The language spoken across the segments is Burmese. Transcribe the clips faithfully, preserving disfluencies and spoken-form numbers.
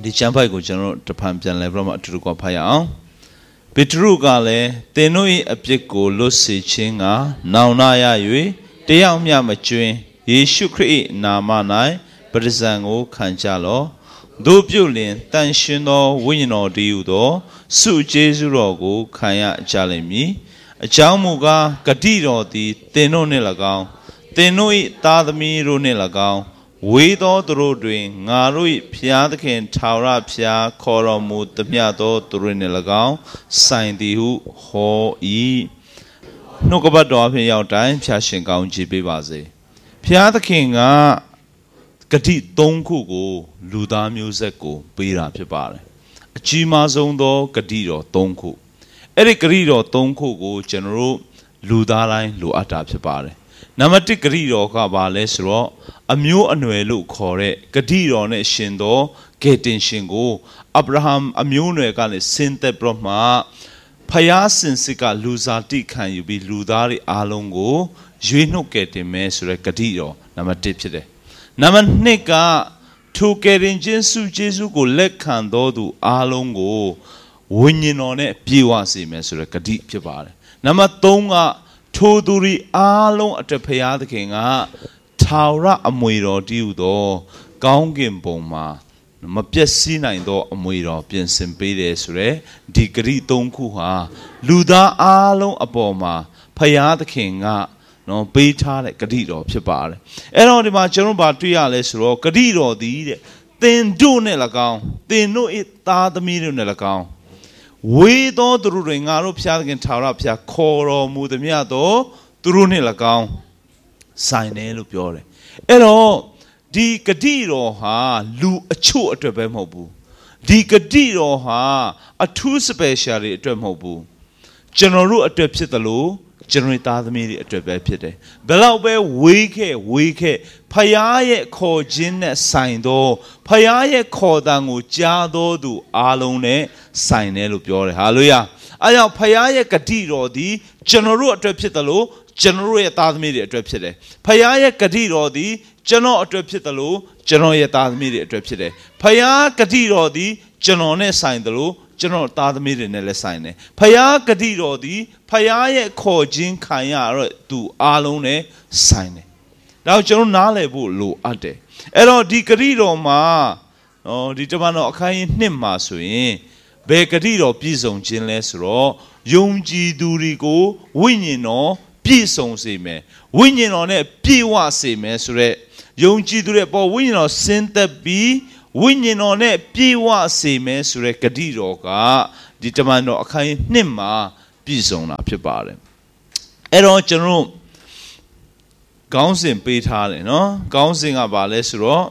ဒီချမ်းဖိုက်ကိုကျွန်တော်တဖန်ပြန်လဲပြီးတော့မှအတူတူကဖတ်ရအောင်ပေတရုကလည်းသင်တို့၏အပြစ်ကိုလွတ်စေခြင်းကနောင်နာရ၍တယောက်မျှမကျွင်းယေရှုခရစ်၏နာမ၌ပရိသန်ကိုခံကြလော့တို့ပြုလင်တန်ရှင်သောဝိညာဉ်တော်တည်းဟူသောစုကျေးဇူးတော်ကိုခံရကြလိမ့်မည်အကြောင်းမူကားဂတိတော်သည်သင်တို့နှင့်၎င်းသင်တို့၏သားသမီးတို့နှင့်၎င်းဝေသောသူတို့တွင်ငါတို့၏ဖျားသခင်ထာဝရဖျားခေါ်တော်မူသမျှသောသူတို့နှင့်၎င်းဆိုင်သည်ဟုဟော၏နှုတ်ကပတ်တော်အဖြစ်ရောက်တိုင်းဖျားရှင်ကောင်းချီးပေးပါစေဖျားသခင်ကဂတိသုံးခုကိုလူသားမျိုးဆက်ကိုပေးတာဖြစ်ပါတယ်အကြီးမားဆုံးသောဂတိတော်သုံးခုအဲ့ဒီဂတိတော်သုံးခုကိုကျွန်တော်တို့လူသားတိုင်းလိုအပ်တာဖြစ်ပါတယ်နံပါတ်တစ်ဂတိတော်ကဘာလဲဆိုတော့အမျိုးအနွယ်လို့ခေါ်တဲ့ဂတိတော်နဲ့ရှင်သောဂေတင်ရှင်ကိုအာဗြဟံအမျိုးအနွယ်ကလည်းဆင်းသက်ပြီးမှဖယားစင်စစ်ကလူစားတိခံယူပြီးလူသားတွေအားလုံးကိုရွေးနှုတ်ကယ်တင်မယ်ဆိုတဲ့ဂတိတော်နံပါတ်တစ်ဖြစ်တယ်နံပါတ်နှစ်ကထိုကယ်တင်ခြင်းစုကျေးဇူးကိုလက်ခံတော်သူအားလုံးကိုဝိညာဉ်တော်နဲ့ပြေဝစေမယ်ဆိုတဲ့ဂတိဖြစ်ပါတယ်နံပါတ်သုံးကထိုသူတွေအားလုံးအတွက်ဖယားသခင်ကထာဝရအမွေတော်တည်ဟူသောကောင်းကင်ဘုံမှာမပျက်စီးနိုင်သောအမွေတော်ပြင်ဆင်ပေးတယ်ဆိုရဲဒီဂရိသုံးခုဟာလူသားအားလုံးအပေါ်မှာဖယားသခင်ကနော်ပေးထားတဲ့ဂရိတော်ဖြစ်ပါတယ်အဲ့တော့ဒီမှာကျွန်တော်ဗာတွေ့ရလဲဆိုတော့ဂရိတော်သည်တဲ့သင်တို့နဲ့၎င်းသင်တို့၏သားသမီးတို့နဲ့၎င်းဝေသောသူတို့တွေငါတို့ဖျားသခင်ထာဝရဖျားခေါ်တော်မူသမျှသောသူတို့နဲ့၎င်းဆိုင်တယ်လို့ပြောတယ်အဲ့တော့ဒီဂတိတော်ဟာလူအချို့အတွက်ပဲမဟုတ်ဘူးဒီဂတိတော်ဟာအထူး special တွေအတွက်မဟုတ်ဘူးကျွန်တော်တို့အတွက်ဖြစ်တယ်လို့ကျွန်တော်သားသမီးတွေအတွက်ပဲဖြစ်တယ်ဘယ်တော့ပဲဝေးခဲ့ဝေးခဲ့ဖယားရဲ့ခေါ်ခြင်းနဲ့ဆိုင်သောဖယားရဲ့ခေါ်တန်ကိုကြားတော်သူအားလုံးနဲ့ဆိုင်တယ်လို့ပြောတယ်ဟာလေယာအဲကြောင့်ဖယားရဲ့ဂတိတော်ဒီကျွန်တော်တို့အတွက်ဖြစ်တယ်လို့ကျွန်တော်ရဲ့သားသမီးတွေအတွက်ဖြစ်တယ်ဖယားရဲ့ဂတိတော်ဒီကျွန်တော်အတွက်ဖြစ်တယ်လို့ကျွန်တော်ရဲ့သားသမီးတွေအတွက်ဖြစ်တယ်ဖယားဂတိတော်ဒီကျွန်တော်နဲ့ဆိုင်တယ်လို့ကျွန်တော်သားသမီးတွေနဲ့လည်းဆိုင်တယ်ဖယားဂတိတော်ဒီဖယားရဲ့ခေါ်ခြင်းခံရတော့သူအားလုံးနဲ့ဆိုင်တယ်ဒါကိုကျွန်တော်နားလည်ဖို့လိုအပ်တယ်အဲ့တော့ဒီဂတိတော်မှာဟောဒီတမန်တော်အခန်းကြီးနှစ်မှာဆိုရင်ဘယ်ဂတိတော်ပြည့်စုံခြင်းလဲဆိုတော့ယုံကြည်သူတွေကိုဝိညာဉ်တော်ပြည့်စုံစေမယ်ဝိညာဉ်တော်နဲ့ပြည့်ဝစေမယ်ဆိုရက်ယုံကြည်သူတွေပေါ်ဝိညာဉ်တော်ဆင်းသက်ပြီးဝိညာဉ်တော်နဲ့ပြည့်ဝစေမယ်ဆိုရက်ဂတိတော်ကဒီတမန်တော်အခန်းကြီးနှစ်မှာပြည့်စုံတာဖြစ်ပါတယ်အဲ့တော့ကျွန်တော်ကောင်းစဉ်ပေးထားတယ်နော်ကောင်းစဉ်ကဘာလဲဆိုတော့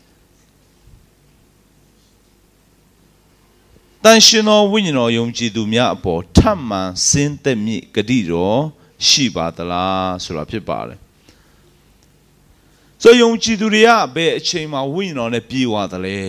တန်ရှင်တော်ဝိညာဉ်တော်ယုံကြည်သူများအပေါ်ထပ်မံဆင်းသက်မြင့်ဂတိတော်ရှိပါသလားဆိုတာဖြစ်ပါတယ်ဆိုယုံကြည်သူတွေကဘယ်အချိန်မှာဝိညာဉ်တော်နဲ့ပြေဝသလဲ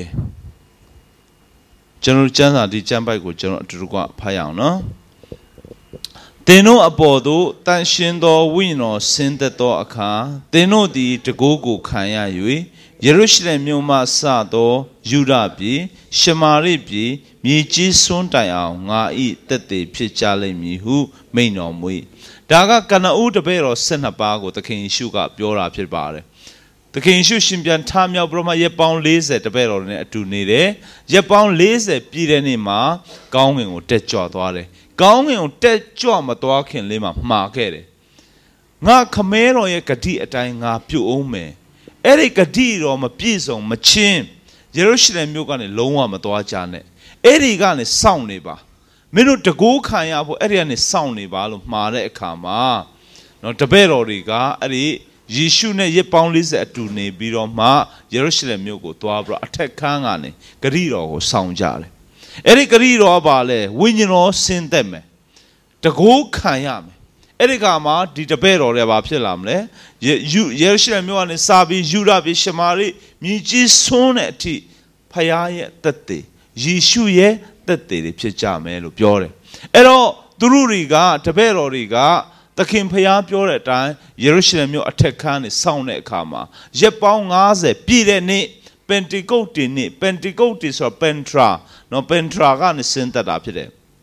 ကျွန်တော်ကျမ်းစာဒီကျမ်းပိုက်ကိုကျွန်တော်အတူတူကဖတ်ရအောင်နော်သင်တို့အပေါ်သို့တန်ရှင်သောဝိညာဉ်တော်ဆင်းသက်သောအခါသင်တို့သည်တကိုးကိုခံရ၍ယေရုရှလင်မြို့မှစသောယူဒပြည်ရှမာရိပြည်မြေကြီးစွန်းတိုင်အောင်ငါ၏တက်တည်ဖြစ်ကြလိမ့်မည်ဟုမိန့်တော်မူ၏ဒါကကနဦးတပည့်တော်ဆယ်နှစ်ပါးကိုသခင်ယေရှုကပြောတာဖြစ်ပါတယ်သခင်ယေရှုရှင်ပြန်ထမြောက်ပြီးတော့မှရက်ပေါင်းလေးဆယ်တပည့်တော်နဲ့အတူနေတယ်ရက်ပေါင်းလေးဆယ်ပြည့်တဲ့နေ့မှာကောင်းကင်ကိုတက်ကြွသွားတယ်ကောင်းကင်ကိုတက်ကြွမသွားခင်လေးမှာမှားခဲ့တယ်ငါခမဲတော်ရဲ့ဂတိအတိုင်းငါပြုတ်အောင်မယ်အဲ့ဒီဂတိတော်မပြည့်စုံမချင်းယေရုရှလင်မြို့ကနေလုံးဝမသွားကြနဲ့အဲ့ဒီကနေစောင့်နေပါမင်းတို့တကိုးခံရဖို့အဲ့ဒီကနေစောင့်နေပါလို့မှားတဲ့အခါမှာနော်တပည့်တော်တွေကအဲ့ဒီယေရှုနဲ့ရက်ပေါင်းလေးဆယ်အတူနေပြီးတော့မှယေရုရှလင်မြို့ကိုသွားပြီးတော့အထက်ခန်းကနေဂတိတော်ကိုစောင့်ကြတယ်အဲ့ဒီဂတိတော်ပါလေဝိညာဉ်တော်ဆင်းသက်မယ်တကိုးခံရမယ်အဲ့ဒီကမှဒီတပည့်တော်တွေဘာဖြစ်လာမလဲယေရုရှလင်မြို့ကနေစပြီးယူဒပြည်ရှမာရိမြေကြီးစွန်းတဲ့အထိဖယားရဲ့သက်သေယေရှုရဲ့သက်သေတွေဖြစ်ကြမယ်လို့ပြောတယ်အဲ့တော့သူတို့တွေကတပည့်တော်တွေကသခင်ဖယားပြောတဲ့အတိုင်းယေရုရှလင်မြို့အထက်ခန်းနဲ့စောင့်တဲ့အခါမှာရက်ပေါင်းငါးဆယ်ပြည့်တဲ့နေ့ Pentecost နေ့ Pentecost ဆို Pentra နော် Pentra ကနေဆင်းသက်တာဖြစ်တယ်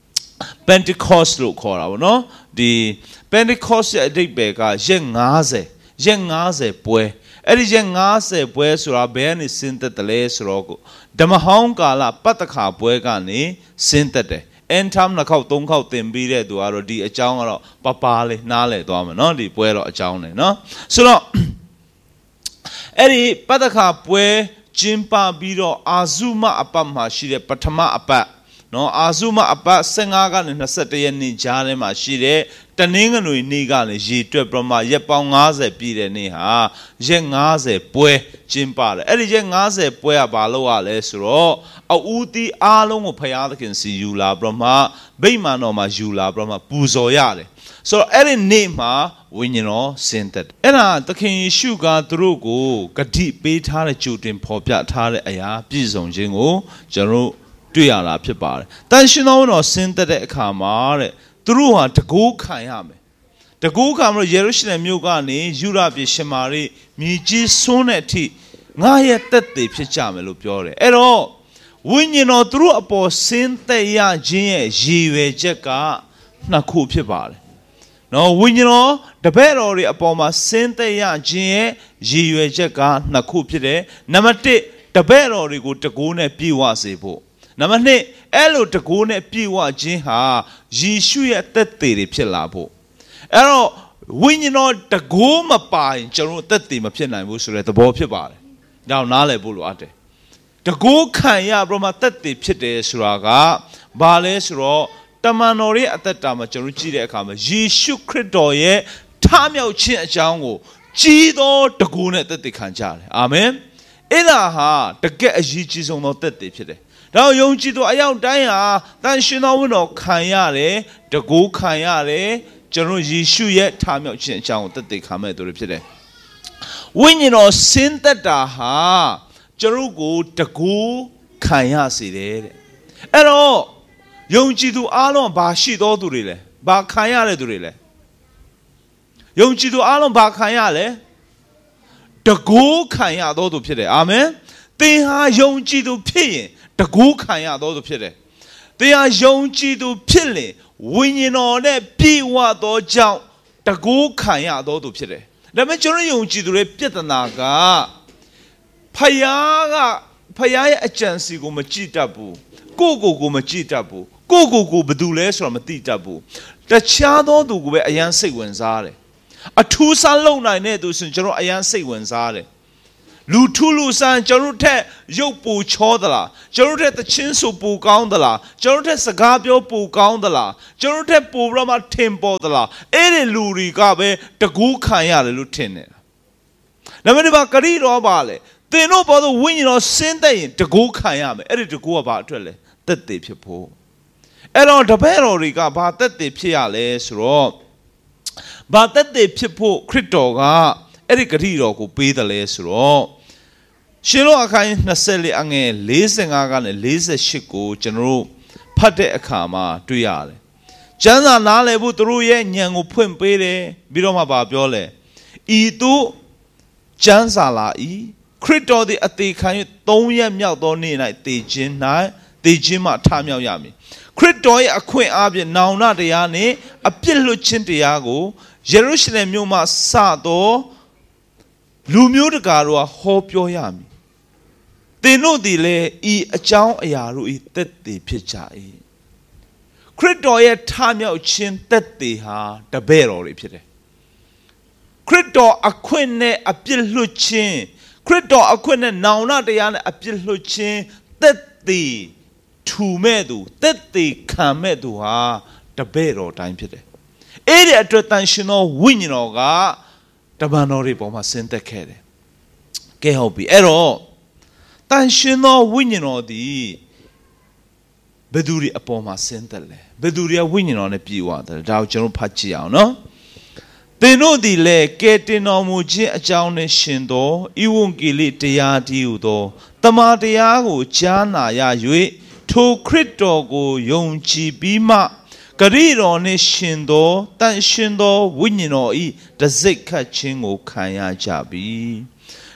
Pentecost လို့ခေါ်တာပေါ့နော်ဒီ Pentecost ရဲ့အဓိပ္ပာယ်ကရက်fiftyရက်fiftyပွဲအဲ့ဒီရက်fiftyပွဲဆိုတာဘယ်ကနေဆင်းသက်တယ်လဲဆိုတော့ဓမ္မဟောင်းကာလပတ္တခါပွဲကနေဆင်းသက်တယ်အန်ထမ်နှစ်ခေါက်သုံးခေါက်သင်ပြီးတဲ့သူကတော့ဒီအကြောင်းကတော့ပပလေးနားလည်သွားမယ်နော်ဒီပွဲတော့အကြောင်းလေနော်ဆိုတော့အဲ့ဒီပတ္တခါပွဲကျင်းပပြီးတော့အာဇုမအပတ်မှာရှိတဲ့ပထမအပတ်နော်အာဇုမအပတ်fifteenကနေtwenty-oneရက်နေ့ကြားထဲမှာရှိတဲ့တနင်္ဂနွေနေ့ကလည်းရေတွက်ပြမရက်ပေါင်းfiftyပြည့်တဲ့နေ့ဟာရက်fiftyပွဲကျင်းပတယ်အဲ့ဒီရက်fiftyပွဲကဘာလို့ ရလဲဆိုတော့အူတီအားလုံးကိုဖျားသခင်စီယူလာပြမဗိမာန်တော်မှာယူလာပြမပူဇော်ရတယ်ဆိုတော့အဲ့ဒီနေ့မှာဝိညာဉ်တော်ဆင်းသက်အဲ့ဒါသခင်ယေရှုကသူတို့ကိုဂတိပေးထားတဲ့ကြိုတင်ဖော်ပြထားတဲ့အရာပြည့်စုံခြင်းကိုကျွန်တော်တွေ့ရတာဖြစ်ပါတယ်တန်ရှင်တော်တော်ဆင်းသက်တဲ့အခါမှာတဲ့သူတို့ဟာတကိုးခံရမယ်တကိုးခံလို့ယေရုရှလင်မြို့ကနေယူရပြည်ရှမာရိမြေကြီးစွန်းတဲ့အထိငါရဲ့တက်သေးဖြစ်ကြမယ်လို့ပြောတယ်အဲ့တော့ဝိညာဉ်တော်သူတို့အပေါ်ဆင်းသက်ရခြင်းရဲ့ရည်ရွယ်ချက်ကနှစ်ခုဖြစ်ပါတယ်နော်ဝိညာဉ်တော်တပည့်တော်တွေအပေါ်မှာဆင်းသက်ရခြင်းရဲ့ရည်ရွယ်ချက်ကနှစ်ခုဖြစ်တယ်နံပါတ်oneတပည့်တော်တွေကိုတကိုးနဲ့ပြည့်ဝစေဖို့နံပါတ်twoအဲ့လိုတကိုးနဲ့ပြည့်ဝခြင်းဟာယေရှုရဲ့သက်သေတွေဖြစ်လာဖို့အဲ့တော့ဝိညာဉ်တော်တကိုးမပါရင်ကျွန်တော်သက်သေမဖြစ်နိုင်ဘူးဆိုတဲ့သဘောဖြစ်ပါတယ်ဒါအောင်နားလည်ဖို့လိုအပ်တယ်တကိုးခံရပြီးမှသက်သေဖြစ်တယ်ဆိုတာကဘာလဲဆိုတော့တမန်တော်ရဲ့အသက်တာမှာကျွန်တော်ကြည့်တဲ့အခါမှာယေရှုခရစ်တော်ရဲ့ထမြောက်ခြင်းအကြောင်းကိုကြီးသောတကိုးနဲ့သက်သေခံကြတယ်အာမင်အဲ့ဒါဟာတကယ်အရေးကြီးဆုံးသောသက်သေဖြစ်တယ်ဒါယုံကြည်သူအယောက်တိုင်းဟာတန်ရှင်တော်ဝိညာဉ်တော်ခံရတယ်တကိုးခံရတယ်ကျွန်တော်ယေရှုရဲ့ထမြောက်ခြင်းအကြောင်းကိုသက်သေခံမဲ့သူတွေဖြစ်တယ်ဝိညာဉ်တော်ဆင်းသက်တာဟာကျွန်တော်ကိုတကိုးခံရစေတယ်တဲ့အဲ့တော့ယုံကြည်သူအားလုံးဘာရှိတော်သူတွေလဲဘာခံရတဲ့သူတွေလဲယုံကြည်သူအားလုံးဘာခံရလဲတကိုးခံရတော်သူဖြစ်တယ်အာမင်သင်ဟာယုံကြည်သူဖြစ်ရင်တကိုးခံရတော်သူဖြစ်တယ်သင်ဟာယုံကြည်သူဖြစ်ရင်ဝိညာဉ်တော်နဲ့ပြည့်ဝသောကြောင့်တကိုးခံရတော်သူဖြစ်တယ်ဒါပေမဲ့ကျွန်တော်ယုံကြည်သူတွေပြဿနာကဖယားကဖယားရဲ့အကြံစီကိုမကြည့်တတ်ဘူးကိုယ့်ကိုယ်ကိုမကြည့်တတ်ဘူးကိုယ့်ကိုယ်ကိုဘယ်သူလဲဆိုတာမသိတတ်ဘူးတခြားသောသူကိုပဲအယမ်းစိတ်ဝင်စားတယ်အထူးဆန်းလုံနိုင်တဲ့သူဆိုရင်ကျွန်တော်အယမ်းစိတ်ဝင်စားတယ်လူထူးလူဆန်းကျွန်တော်ထက်ရုပ်ပူချောသလားကျွန်တော်ထက်သချင်းဆိုပူကောင်းသလားကျွန်တော်ထက်စကားပြောပူကောင်းသလားကျွန်တော်ထက်ပူပြီးမှထင်ပေါ်သလားအဲ့ဒီလူတွေကပဲတကူးခံရတယ်လို့ထင်နေတာဒါပေမဲ့ဒီမှာဂရိတော်ပါလေသင်တို့ဘောတော့ဝိညာဉ်တော်ဆင်းသက်ရင်တကူးခံရမယ်အဲ့ဒီတကူးကဘာအတွက်လဲသက်သေဖြစ်ဖို့အဲ့တော့တပည့်တော်တွေကဘာသက်သေဖြစ်ရလဲဆိုတော့ဘာသက်သေဖြစ်ဖို့ခရစ်တော်ကအဲ့ဒီဂရိတော်ကိုပေးတယ်လဲဆိုတော့ရှင်လောအခန်းtwenty-fourအငယ်forty-fiveကနေforty-eightကိုကျွန်တော်တို့ဖတ်တဲ့အခါမှာတွေ့ရတယ်ကျမ်းစာနားလည်ဖို့သူတို့ရဲ့ဉာဏ်ကိုဖွင့်ပေးတယ်ပြီးတော့မှဗာပြောလဲဤသို့ကျမ်းစာလာဤခရစ်တော်သည်အသေးခံ၍threeရက်မြောက်သောနေ့၌တည်ခြင်း၌တည်ခြင်းမှထမြောက်ရမည်ခရစ်တော်ရဲ့အခွင့်အားဖြင့်နောင်တတရားနှင့်အပြစ်လွတ်ခြင်းတရားကိုယေရုရှလင်မြို့မှစသောလူမျိုးတကာတို့ဟောပြောရမည်သင်တို့သည်လည်းဤအကြောင်းအရာတို့ဤသက်သေဖြစ်ကြ၏ခရစ်တော်ရဲ့ထမြောက်ခြင်းသက်သေဟာတပည့်တော်တွေဖြစ်တယ်ခရစ်တော်အခွင့်နဲ့အပြစ်လွတ်ခြင်းခရစ်တော်အခွင့်နဲ့နောင်တတရားနဲ့အပြစ်လွတ်ခြင်းသက်သေထူမဲ့သူသက်သေခံမဲ့သူဟာတပည့်တော်တိုင်းဖြစ်တယ်အဲ့ဒီအတွက်တန်ရှင်သောဝိညာဉ်တော်ကတမန်တော်တွေပေါ်မှာဆင်းသက်ခဲ့တယ်ကဲဟုတ်ပြီအဲ့တော့တန်ရှင်သောဝိညာဉ်တော်သည်ဘယ်သူတွေအပေါ်မှာဆင်းသက်လဲဘယ်သူတွေကဝိညာဉ်တော်နဲ့ပြည့်ဝတယ်ဒါကိုကျွန်တော်ဖတ်ကြည့်အောင်နော်သင်တို့သည်လည်းကယ်တင်တော်မူခြင်းအကြောင်းနဲ့ရှင်သောဤဝံဂေလိတရားတည်းဟူသောတမန်တရားကိုကြားနာရ၍ထိုခရစ်တော်ကိုယုံကြည်ပြီးမှဂရိတော်နှင့်ရှင်သောတန်ရှင်သောဝိညာဉ်တော်ဤတစိတ်ခတ်ခြင်းကိုခံရကြပြီ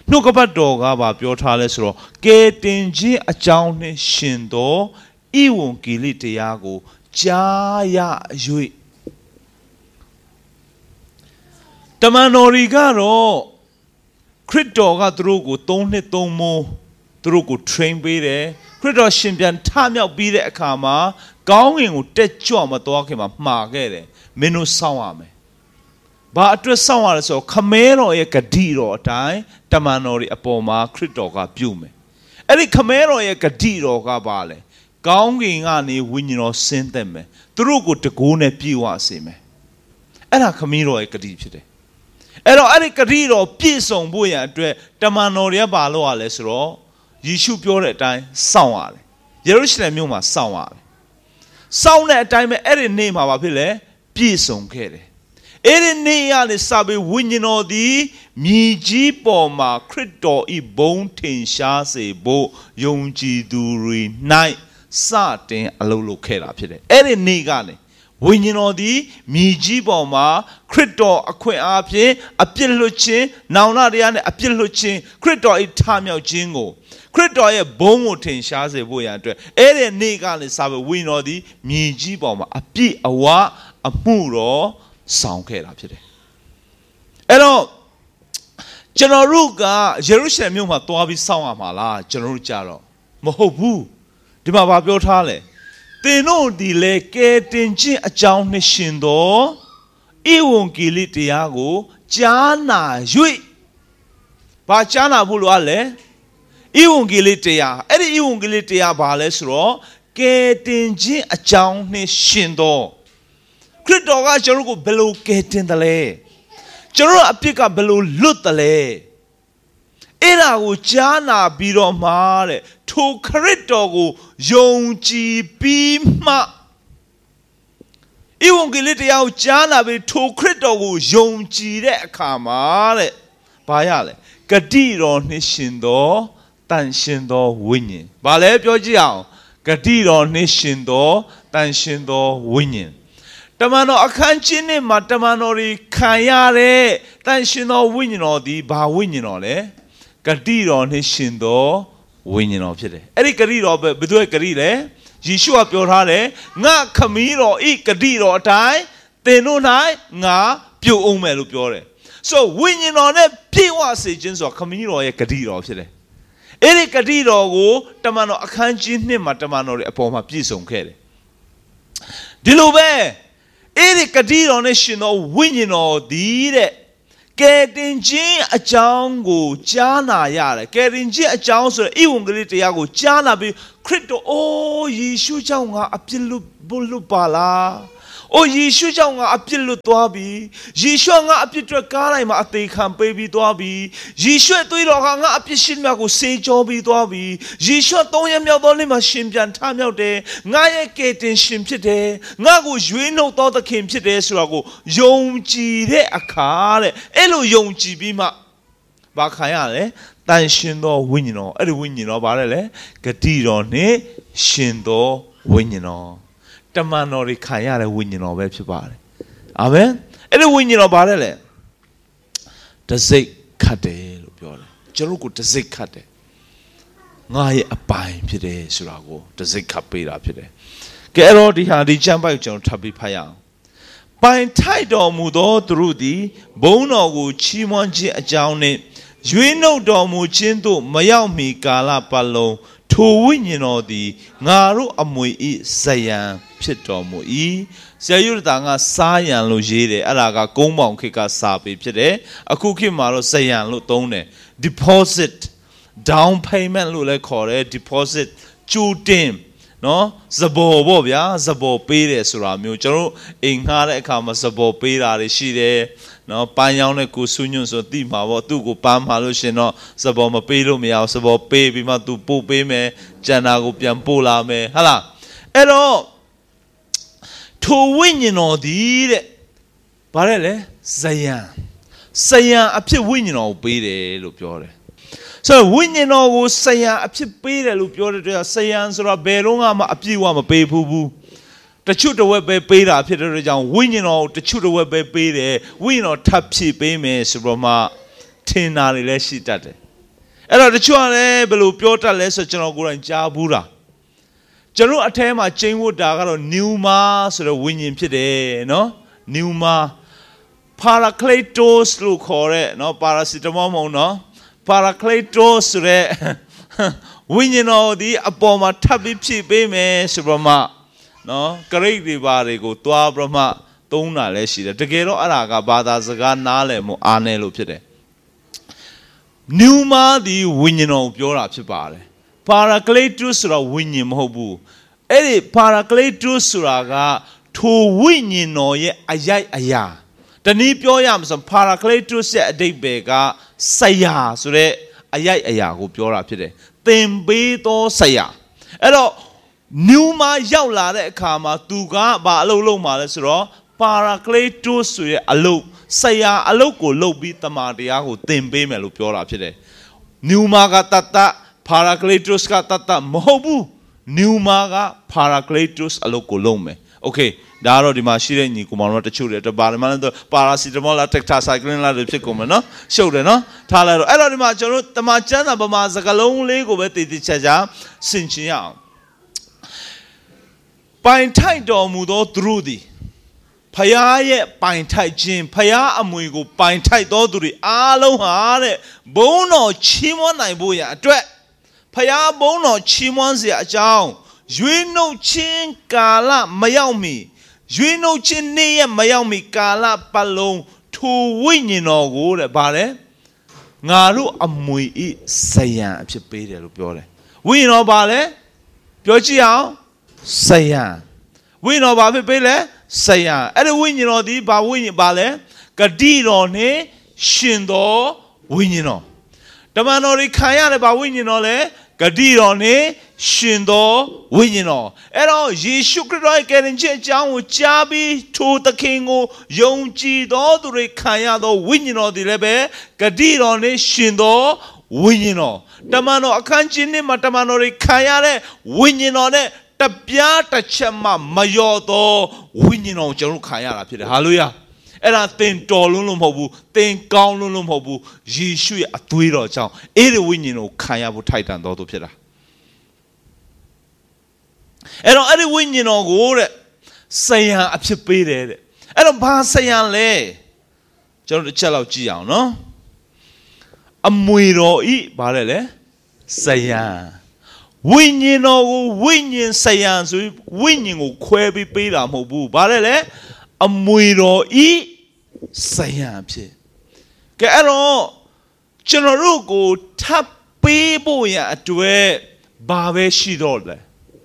နှုတ်ကပတ်တော်ကဘာပြောထားလဲဆိုတော့ကယ်တင်ခြင်းအကြောင်းနဲ့ရှင်သောဤဝန်ဂေလိတရားကိုကြားရ၍တမန်တော်တွေကတော့ခရစ်တော်ကသူတို့ကိုသုံးနှစ်သုံးမိုးသူတို့ကို train ပေးတယ်ခရစ်တော်ရှင်ပြန်ထမြောက်ပြီးတဲ့အခါမှာကောင်းကင်ကိုတက်ကြွမသွားခင်မှာမှာခဲ့တယ်မင်းတို့စောင့်ရမယ်ဘာအတွက်စောင့်ရလဲဆိုတော့ခမဲတော်ရဲ့ဂတိတော်အတိုင်းတမန်တော်တွေအပေါ်မှာခရစ်တော်ကပြုမယ်အဲ့ဒီခမဲတော်ရဲ့ဂတိတော်ကဘာလဲကောင်းကင်ကနေဝိညာဉ်တော်ဆင်းသက်မယ်သူတို့ကိုတကိုးနဲ့ပြည့်ဝစေမယ်အဲ့ဒါခမည်းတော်ရဲ့ဂတိဖြစ်တယ်အဲ့တော့အဲ့ဒီဂတိတော်ပြည့်စုံဖို့ရန်အတွက်တမန်တော်တွေကဘာလုပ်ရလဲဆိုတော့ယေရှုပြောတဲ့အတိုင်းစောင့်ရတယ်ယေရုရှလင်မြို့မှာစောင့်ရတယ်စောင့်တဲ့အတိုင်းပဲအဲ့ဒီနေ့မှာဘာဖြစ်လဲပြည့်စုံခဲ့တယ်အဲ့ဒီနေ့ရနေစပြီးဝိညာဉ်တော်သည်မြေကြီးပေါ်မှာခရစ်တော်ဤဘုန်းထင်ရှားစေဖို့ယုံကြည်သူတွေ၌စတင်အလုပ်လုပ်ခဲ့တာဖြစ်တယ်အဲ့ဒီနေ့ကနေဝိညာဉ်တော်သည်မြေကြီးပေါ်မှာခရစ်တော်အခွင့်အားဖြင့်အပြစ်လွတ်ခြင်းနောင်နာတရားနဲ့အပြစ်လွတ်ခြင်းခရစ်တော်ဤထမြောက်ခြင်းကိုခရစ်တော်ရဲ့ဘုန်းကိုထင်ရှားစေဖို့ရန်အတွက်အဲ့ဒီနေ့ကနေစပြီးဝိညာဉ်တော်သည်မြေကြီးပေါ်မှာအပြည့်အဝအမှုတော်ဆောင်ခဲ့တာဖြစ်တယ်အဲ့တော့ကျွန်တော်တို့ကယေရုရှလင်မြို့မှာသွားပြီးစောင့်ရမှာလားကျွန်တော်တို့ကြတော့မဟုတ်ဘူးဒီမှာဘာပြောထားလဲသင်တို့ဒီလေကယ်တင်ခြင်းအကြောင်းနှင့်ရှင်သောဧဝံဂေလိတရားကိုကြားနာ၍ဘာကြားနာဖို့လိုလဲဧဝံဂေလိတရားအဲ့ဒီဧဝံဂေလိတရားဘာလဲဆိုတော့ကယ်တင်ခြင်းအကြောင်းနှင့်ရှင်သောခရစ်တော်ကကျွန်တော်ကိုဘယ်လိုကယ်တင်တယ်လဲကျွန်တော်အပြစ်ကဘယ်လိုလွတ်တယ်လဲအဲ့ဒါကိုကြားနာပြီးတော့မှတဲ့ထိုခရစ်တော်ကိုယုံကြည်ပြီးမှဧဝံဂေလိတရားကိုကြားနာပြီးထိုခရစ်တော်ကိုယုံကြည်တဲ့အခါမှာတဲ့ဘာရလဲဂတိတော်နှင့်ရှင်သောတန်ရှင်သောဝိညာဉ်ဘာလဲပြောကြည့်အောင်ဂတိတော်နှင့်ရှင်သောတန်ရှင်သောဝိညာဉ်တမန်တော်အခန်းကြီးနဲ့မှာတမန်တော်တွေခံရတဲ့တန်ရှင်သောဝိညာဉ်တော်ဒီဘာဝိညာဉ်တော်လဲဂတိတော်နှင့်ရှင်သောဝိညာဉ်တော်ဖြစ်တယ်အဲ့ဒီဂတိတော်ဘယ်သူရဲ့ဂတိလဲယေရှုကပြောထားတယ်ငါခမည်းတော်ဤဂတိတော်အတိုင်းသင်တို့၌ငါပြုတ်အောင်မယ်လို့ပြောတယ်ဆိုဝိညာဉ်တော်နဲ့ပြည့်ဝစေခြင်းဆိုတာခမည်းတော်ရဲ့ဂတိတော်ဖြစ်တယ်အဲ့ဒီဂတိတော်ကိုတမန်တော်အခန်းကြီးနှစ်မှာတမန်တော်တွေအပေါ်မှာပြည့်စုံခဲ့တယ်ဒီလိုပဲအဲ့ဒီဂတိတော်နဲ့ရှင်သောဝိညာဉ်တော်ဒီတဲ့ကယ်တင်ခြင်းအကြောင်းကိုကြားနာရတယ်ကယ်တင်ခြင်းအကြောင်းဆိုတဲ့ဧဝံဂေလိတရားကိုကြားနာပြီးခရစ်တော်အိုးယေရှုကြောင့်ငါအပြစ်လွတ်လွတ်ပါလားအိုးယေရှုကြောင့်ငါအပြစ်လွတ်သွားပြီယေရှုငါအပြစ်တွေကားတိုင်းမှာအသေးခံပေးပြီးသွားပြီယေရှုသွေးတော်ကငါအပြစ်ရှင်များကိုစေကြောပြီးသွားပြီယေရှုသုံးရမြောက်သောနေ့မှာရှင်ပြန်ထမြောက်တယ်ငါရဲ့ကယ်တင်ရှင်ဖြစ်တယ်ငါကိုရွေးနှုတ်သောသခင်ဖြစ်တယ်ဆိုတာကိုယုံကြည်တဲ့အခါတဲ့အဲ့လိုယုံကြည်ပြီးမှဘာခံရလဲတန်ရှင်သောဝိညာဉ်တော်အဲ့ဒီဝိညာဉ်တော်ဘာလဲလဲဂတိတော်နဲ့ရှင်သောဝိညာဉ်တော်တမန်တော်တွေခံရတဲ့ဝိညာဉ်တော်ပဲဖြစ်ပါတယ်အာမင်အဲ့ဒီဝိညာဉ်တော်ဘာလဲလဲတစိတ်ခတ်တယ်လို့ပြောတယ်ကျွန်တော်ကိုတစိတ်ခတ်တယ်ငါရဲ့အပိုင်ဖြစ်တယ်ဆိုတာကိုတစိတ်ခတ်ပေးတာဖြစ်တယ်ကဲအဲ့တော့ဒီဟာဒီကျမ်းပိုက်ကိုကျွန်တော်ထပ်ပြီးဖတ်ရအောင်ပိုင်ထိုက်တော်မူသောသူတို့သည်ဘုန်းတော်ကိုချီးမွမ်းခြင်းအကြောင်းနှင့်ရွေးနှုတ်တော်မူခြင်းသို့မရောက်မီကာလပတ်လုံးထိုဝိညာဉ်တော်သည်ငါတို့အမွေဤဇယံဖြစ်တော်မူ၏ဆရာယုဒတာကစားရန်လို့ရေးတယ်အဲ့ဒါကကုန်းပေါင်ခေတ်ကစာပေဖြစ်တယ်အခုခေတ်မှာတော့ဇယံလို့သုံးတယ် deposit down payment လို့လည်းခေါ်တယ် deposit ကျူတင်နော်ဇဘောပေါ့ဗျာဇဘောပေးတယ်ဆိုတာမျိုးကျွန်တော်အိမ်ငှားတဲ့အခါမှာဇဘောပေးတာတွေရှိတယ်နော်ပန်းရောင်းတဲ့ကိုဆူးညွန့်ဆိုတိမှာပေါ့သူ့ကိုပန်းမှာလို့ရှင်တော့ဇဘောမပေးလို့မရအောင်ဇဘောပေးပြီးမှသူပို့ပေးမယ်ကျန်တာကိုပြန်ပို့လာမယ်ဟုတ်လားအဲ့တော့ထိုဝိညာဉ်တော်ဒီတဲ့ဗါတဲ့လေဇယံဇယံအဖြစ်ဝိညာဉ်တော်ကိုပေးတယ်လို့ပြောတယ်ဆိုတော့ဝိညာဉ်တော်ကိုဇယံအဖြစ်ပေးတယ်လို့ပြောတဲ့အတွက်ဇယံဆိုတာဘယ်တော့မှအပြည့်အဝမပေးဘူးဘူးတချို့တဝက်ပဲပေးတာဖြစ်တဲ့အတွက်ကြောင့်ဝိညာဉ်တော်ကိုတချို့တဝက်ပဲပေးတယ်ဝိညာဉ်တော်ထပ်ဖြည့်ပေးမယ်ဆိုတော့မှထင်တာတွေလည်းရှိတတ်တယ်အဲ့တော့တချို့ကလည်းဘယ်လိုပြောတတ်လဲဆိုကျွန်တော်ကိုယ်တိုင်ကြားဘူးတာကျွန်တော်အထဲမှာကျင်းဝတ်တာကတော့ pneuma ဆိုတဲ့ဝိညာဉ်ဖြစ်တယ်နော် pneuma Paracletos လို့ခေါ်တဲ့နော် paracetamol မဟုတ်နော် Paracletos ဆိုတဲ့ဝိညာဉ်တော်ဒီအပေါ်မှာထပ်ပြီးဖြည့်ပေးမယ်ဆိုတော့မှနော်ဂရိတ်တွေပါတွေကိုတွားပြမှသုံးတာလည်းရှိတယ်တကယ်တော့အဲ့ဒါကဘာသာစကားနားလည်မှုအားနည်းလို့ဖြစ်တယ် pneuma ဒီဝိညာဉ်တော်ကိုပြောတာဖြစ်ပါတယ် Paracletos ဆိုတာဝိညာဉ်မဟုတ်ဘူးအဲ့ဒီ Paracletos ဆိုတာကထိုဝိညာဉ်တော်ရဲ့အရိုက်အရာတနည်းပြောရမှာဆို Paracletos ရဲ့အဓိပ္ပာယ်ကဆရာဆိုတဲ့အရိုက်အရာကိုပြောတာဖြစ်တယ်သင်ပေးသောဆရာအဲ့တော့ pneuma ရောက်လာတဲ့အခါမှာသူကဘာအလုပ်လုပ်မှာလဲဆိုတော့ Paracletos ဆိုရဲ့အလုပ်ဆရာအလုပ်ကိုလုပ်ပြီးတမန်တရားကိုသင်ပေးမယ်လို့ပြောတာဖြစ်တယ် pneuma ကတတ်တ Paracletos ကတတ်တမဟုတ်ဘူး pneuma က Paracletos အလုပ်ကိုလုပ်မယ်โอเคဒါကတော့ဒီမှာရှိတဲ့ညီကိုမောင်တို့တချို့တွေတပါးတယ်မှလည်းပါရာစီတမောလာတက်တာဆိုင်ကလင်းလာတွေဖြစ်ကုန်မယ်နော်ရှုပ်တယ်နော်ထားလိုက်တော့အဲ့တော့ဒီမှာကျွန်တော်တို့တမန်ကျမ်းစာပမာစကားလုံးလေးကိုပဲတည်တည်ချာချာဆင်ခြင်ရအောင်ပိုင်ထိုက်တော်မူသောသူတို့သည်ဖယားရဲ့ပိုင်ထိုက်ခြင်းဖယားအမွေကိုပိုင်ထိုက်သောသူတွေအားလုံးဟာတဲ့ဘုန်းတော်ချီးမွမ်းနိုင်ဖို့ရအတွက်ဖယားဘုန်းတော်ချီးမွမ်းเสียအကြောင်းရွေးနှုတ်ခြင်းကာလမရောက်မီရွေးနှုတ်ခြင်းနေ့ရက်မရောက်မီကာလပတ်လုံးထိုဝိညာဉ်တော်ကိုတဲ့ဗါလဲငါတို့အမွေဤဇယံအဖြစ်ပေးတယ်လို့ပြောတယ်ဝိညာဉ်တော်ဗါလဲပြောကြည့်အောင်ဇယံဝိညာဉ်တော်ဗါဖြစ်ပေးလဲဇယံအဲ့ဒီဝိညာဉ်တော်ဒီဗါဝိညာဉ်ဗါလဲဂတိတော်နဲ့ရှင်တော်ဝိညာဉ်တော်တမန်တော်တွေခံရတယ်ဗါဝိညာဉ်တော်လဲဂတိတော်နဲ့ရှင်သောဝိညာဉ်တော်အဲ့တော့ယေရှုခရစ်တော်ရဲ့ကယ်တင်ခြင်းအကြောင်းကိုကြားပြီးထိုသခင်ကိုယုံကြည်သောသူတွေခံရသောဝိညာဉ်တော်ဒီလည်းပဲဂတိတော်နဲ့ရှင်သောဝိညာဉ်တော်တမန်တော်အခန်းကြီးနှစ်မှာတမန်တော်တွေခံရတဲ့ဝိညာဉ်တော်နဲ့တပြားတစ်ချက်မှမလျော့သောဝိညာဉ်တော်ကိုကျွန်တော်ခံရတာဖြစ်တယ်ဟာလေလုယာအဲ့ဒါသင်တော်လွန်းလို့မဟုတ်ဘူးသင်ကောင်းလွန်းလို့မဟုတ်ဘူးယေရှုရဲ့အသွေးတော်ကြောင့်အဲ့ဒီဝိညာဉ်ကိုခံရဖို့ထိုက်တန်တော်သူဖြစ်တာအဲ့တော့အဲ့ဒီဝိညာဉ်တော်ကိုတဲ့ဆယံအဖြစ်ပေးတယ်တဲ့အဲ့တော့ဘာဆယံလဲကျွန်တော်တစ်ချက်လောက်ကြည့်အောင်နော်အမွေတော်ဤဘာလဲလဲဆယံဝိညာဉ်တော်ကိုဝိညာဉ်ဆယံဆိုဝိညာဉ်ကိုခွဲပြီးပေးတာမဟုတ်ဘူးဘာလဲလဲအမွေတော်ဤဆယံဖြစ်ကဲအဲ့တော့ကျွန်တော်တို့ကိုထပ်ပေးဖို့ရအတွက်ဘာပဲရှိတော့လဲ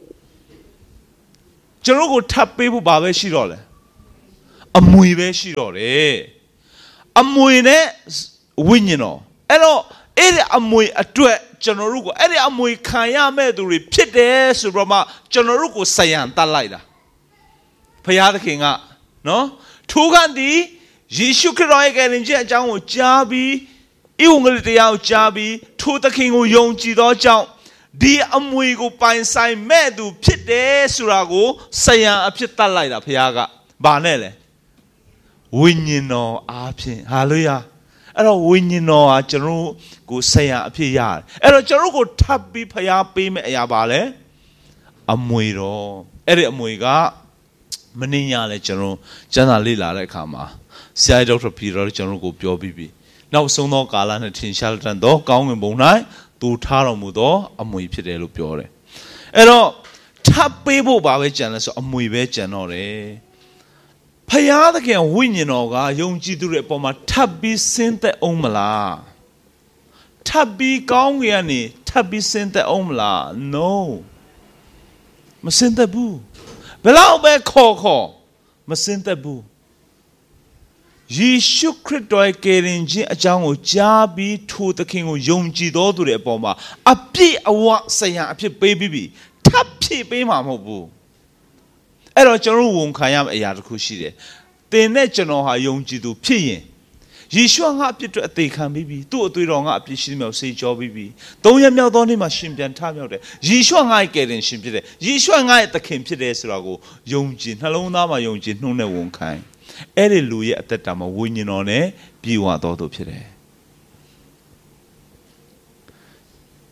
ကျွန်တော်ကိုထပ်ပေးဖို့ဘာပဲရှိတော့လဲအမွေပဲရှိတော့တယ်အမွေနဲ့ဝိညာဉ်တော်အဲ့တော့အဲ့ဒီအမွေအတွက်ကျွန်တော်တို့ကိုအဲ့ဒီအမွေခံရမဲ့သူတွေဖြစ်တယ်ဆိုတော့မှကျွန်တော်တို့ကိုဆယံတတ်လိုက်တာဖခင်သခင်ကနော်ထိုကံဒီယေရှုခရစ်တော်ရဲ့ကယ်တင်ခြင်းအကြောင်းကိုကြားပြီးဤဝံဂေလိတရားကိုကြားပြီးထိုသခင်ကိုယုံကြည်သောကြောင့်ဒီအမွေကိုပိုင်ဆိုင်မဲ့သူဖြစ်တယ်ဆိုတာကိုဆယံအဖြစ်တတ်လိုက်တာဖခင်ကဘာနဲ့လဲဝိညာဉ်တော်အားဖြင့်ဟာလေလုယာအဲ့တော့ဝိညာဉ်တော်ဟာကျွန်တော်ကိုဆယံအဖြစ်ရတယ်အဲ့တော့ကျွန်တော်ကိုထပ်ပြီးဖခင်ပေးမဲ့အရာပါလဲအမွေတော်အဲ့ဒီအမွေကမင်းညာလဲကျွန်တော်ကျမ်းစာလေ့လာတဲ့အခါမှာဆရာဒေါက်တာပီတာကျွန်တော်ကိုပြောပြီးပြီနောက်ဆုံးသောကာလနဲ့ထင်ရှားတဲ့တော့ကောင်းကင်ဘုံ၌သူထားတော်မူသောအမွေဖြစ်တယ်လို့ပြောတယ်အဲ့တော့ထပ်ပေးဖို့ပါပဲကြံလဲဆိုအမွေပဲကြံတော့တယ်ဖယားသခင်ဝိညာဉ်တော်ကယုံကြည်သူတွေအပေါ်မှာထပ်ပြီးဆင်းသက်အောင်မလားထပ်ပြီးကောင်းကင်ကနေထပ်ပြီးဆင်းသက်အောင်မလား no မဆင်းသက်ဘူးဘယ်လောက်ပဲခေါ်ခေါ်မစင်သက်ဘူးယေရှုခရစ်တော်ရဲ့ကယ်တင်ခြင်းအကြောင်းကိုကြားပြီးထိုသခင်ကိုယုံကြည်တော်သူတွေအပေါ်မှာအပြည့်အဝဆယံအဖြစ်ပေးပြီးပြီထပ်ဖြည့်ပေးမှာမဟုတ်ဘူးအဲ့တော့ကျွန်တော်ဝန်ခံရမယ့်အရာတစ်ခုရှိတယ်သင်နဲ့ကျွန်တော်ဟာယုံကြည်သူဖြစ်ရင်ယေရှုငါအပြစ်အတွက်အသေးခံပြီးပြီသူ့အသွေးတော်ငါအပြစ်ရှိမြောက်စေကြောပြီးပြီသုံးရက်မြောက်သောနေ့မှာရှင်ပြန်ထမြောက်တယ်ယေရှုငါရဲ့ကယ်တင်ရှင်ဖြစ်တယ်ယေရှုငါရဲ့သခင်ဖြစ်တယ်ဆိုတာကိုယုံကြည်နှလုံးသားမှာယုံကြည်နှုတ်နဲ့ဝန်ခံအဲ့ဒီလူရဲ့အသက်တာမှာဝိညာဉ်တော်နဲ့ပြည့်ဝတော်သူဖြစ်တယ်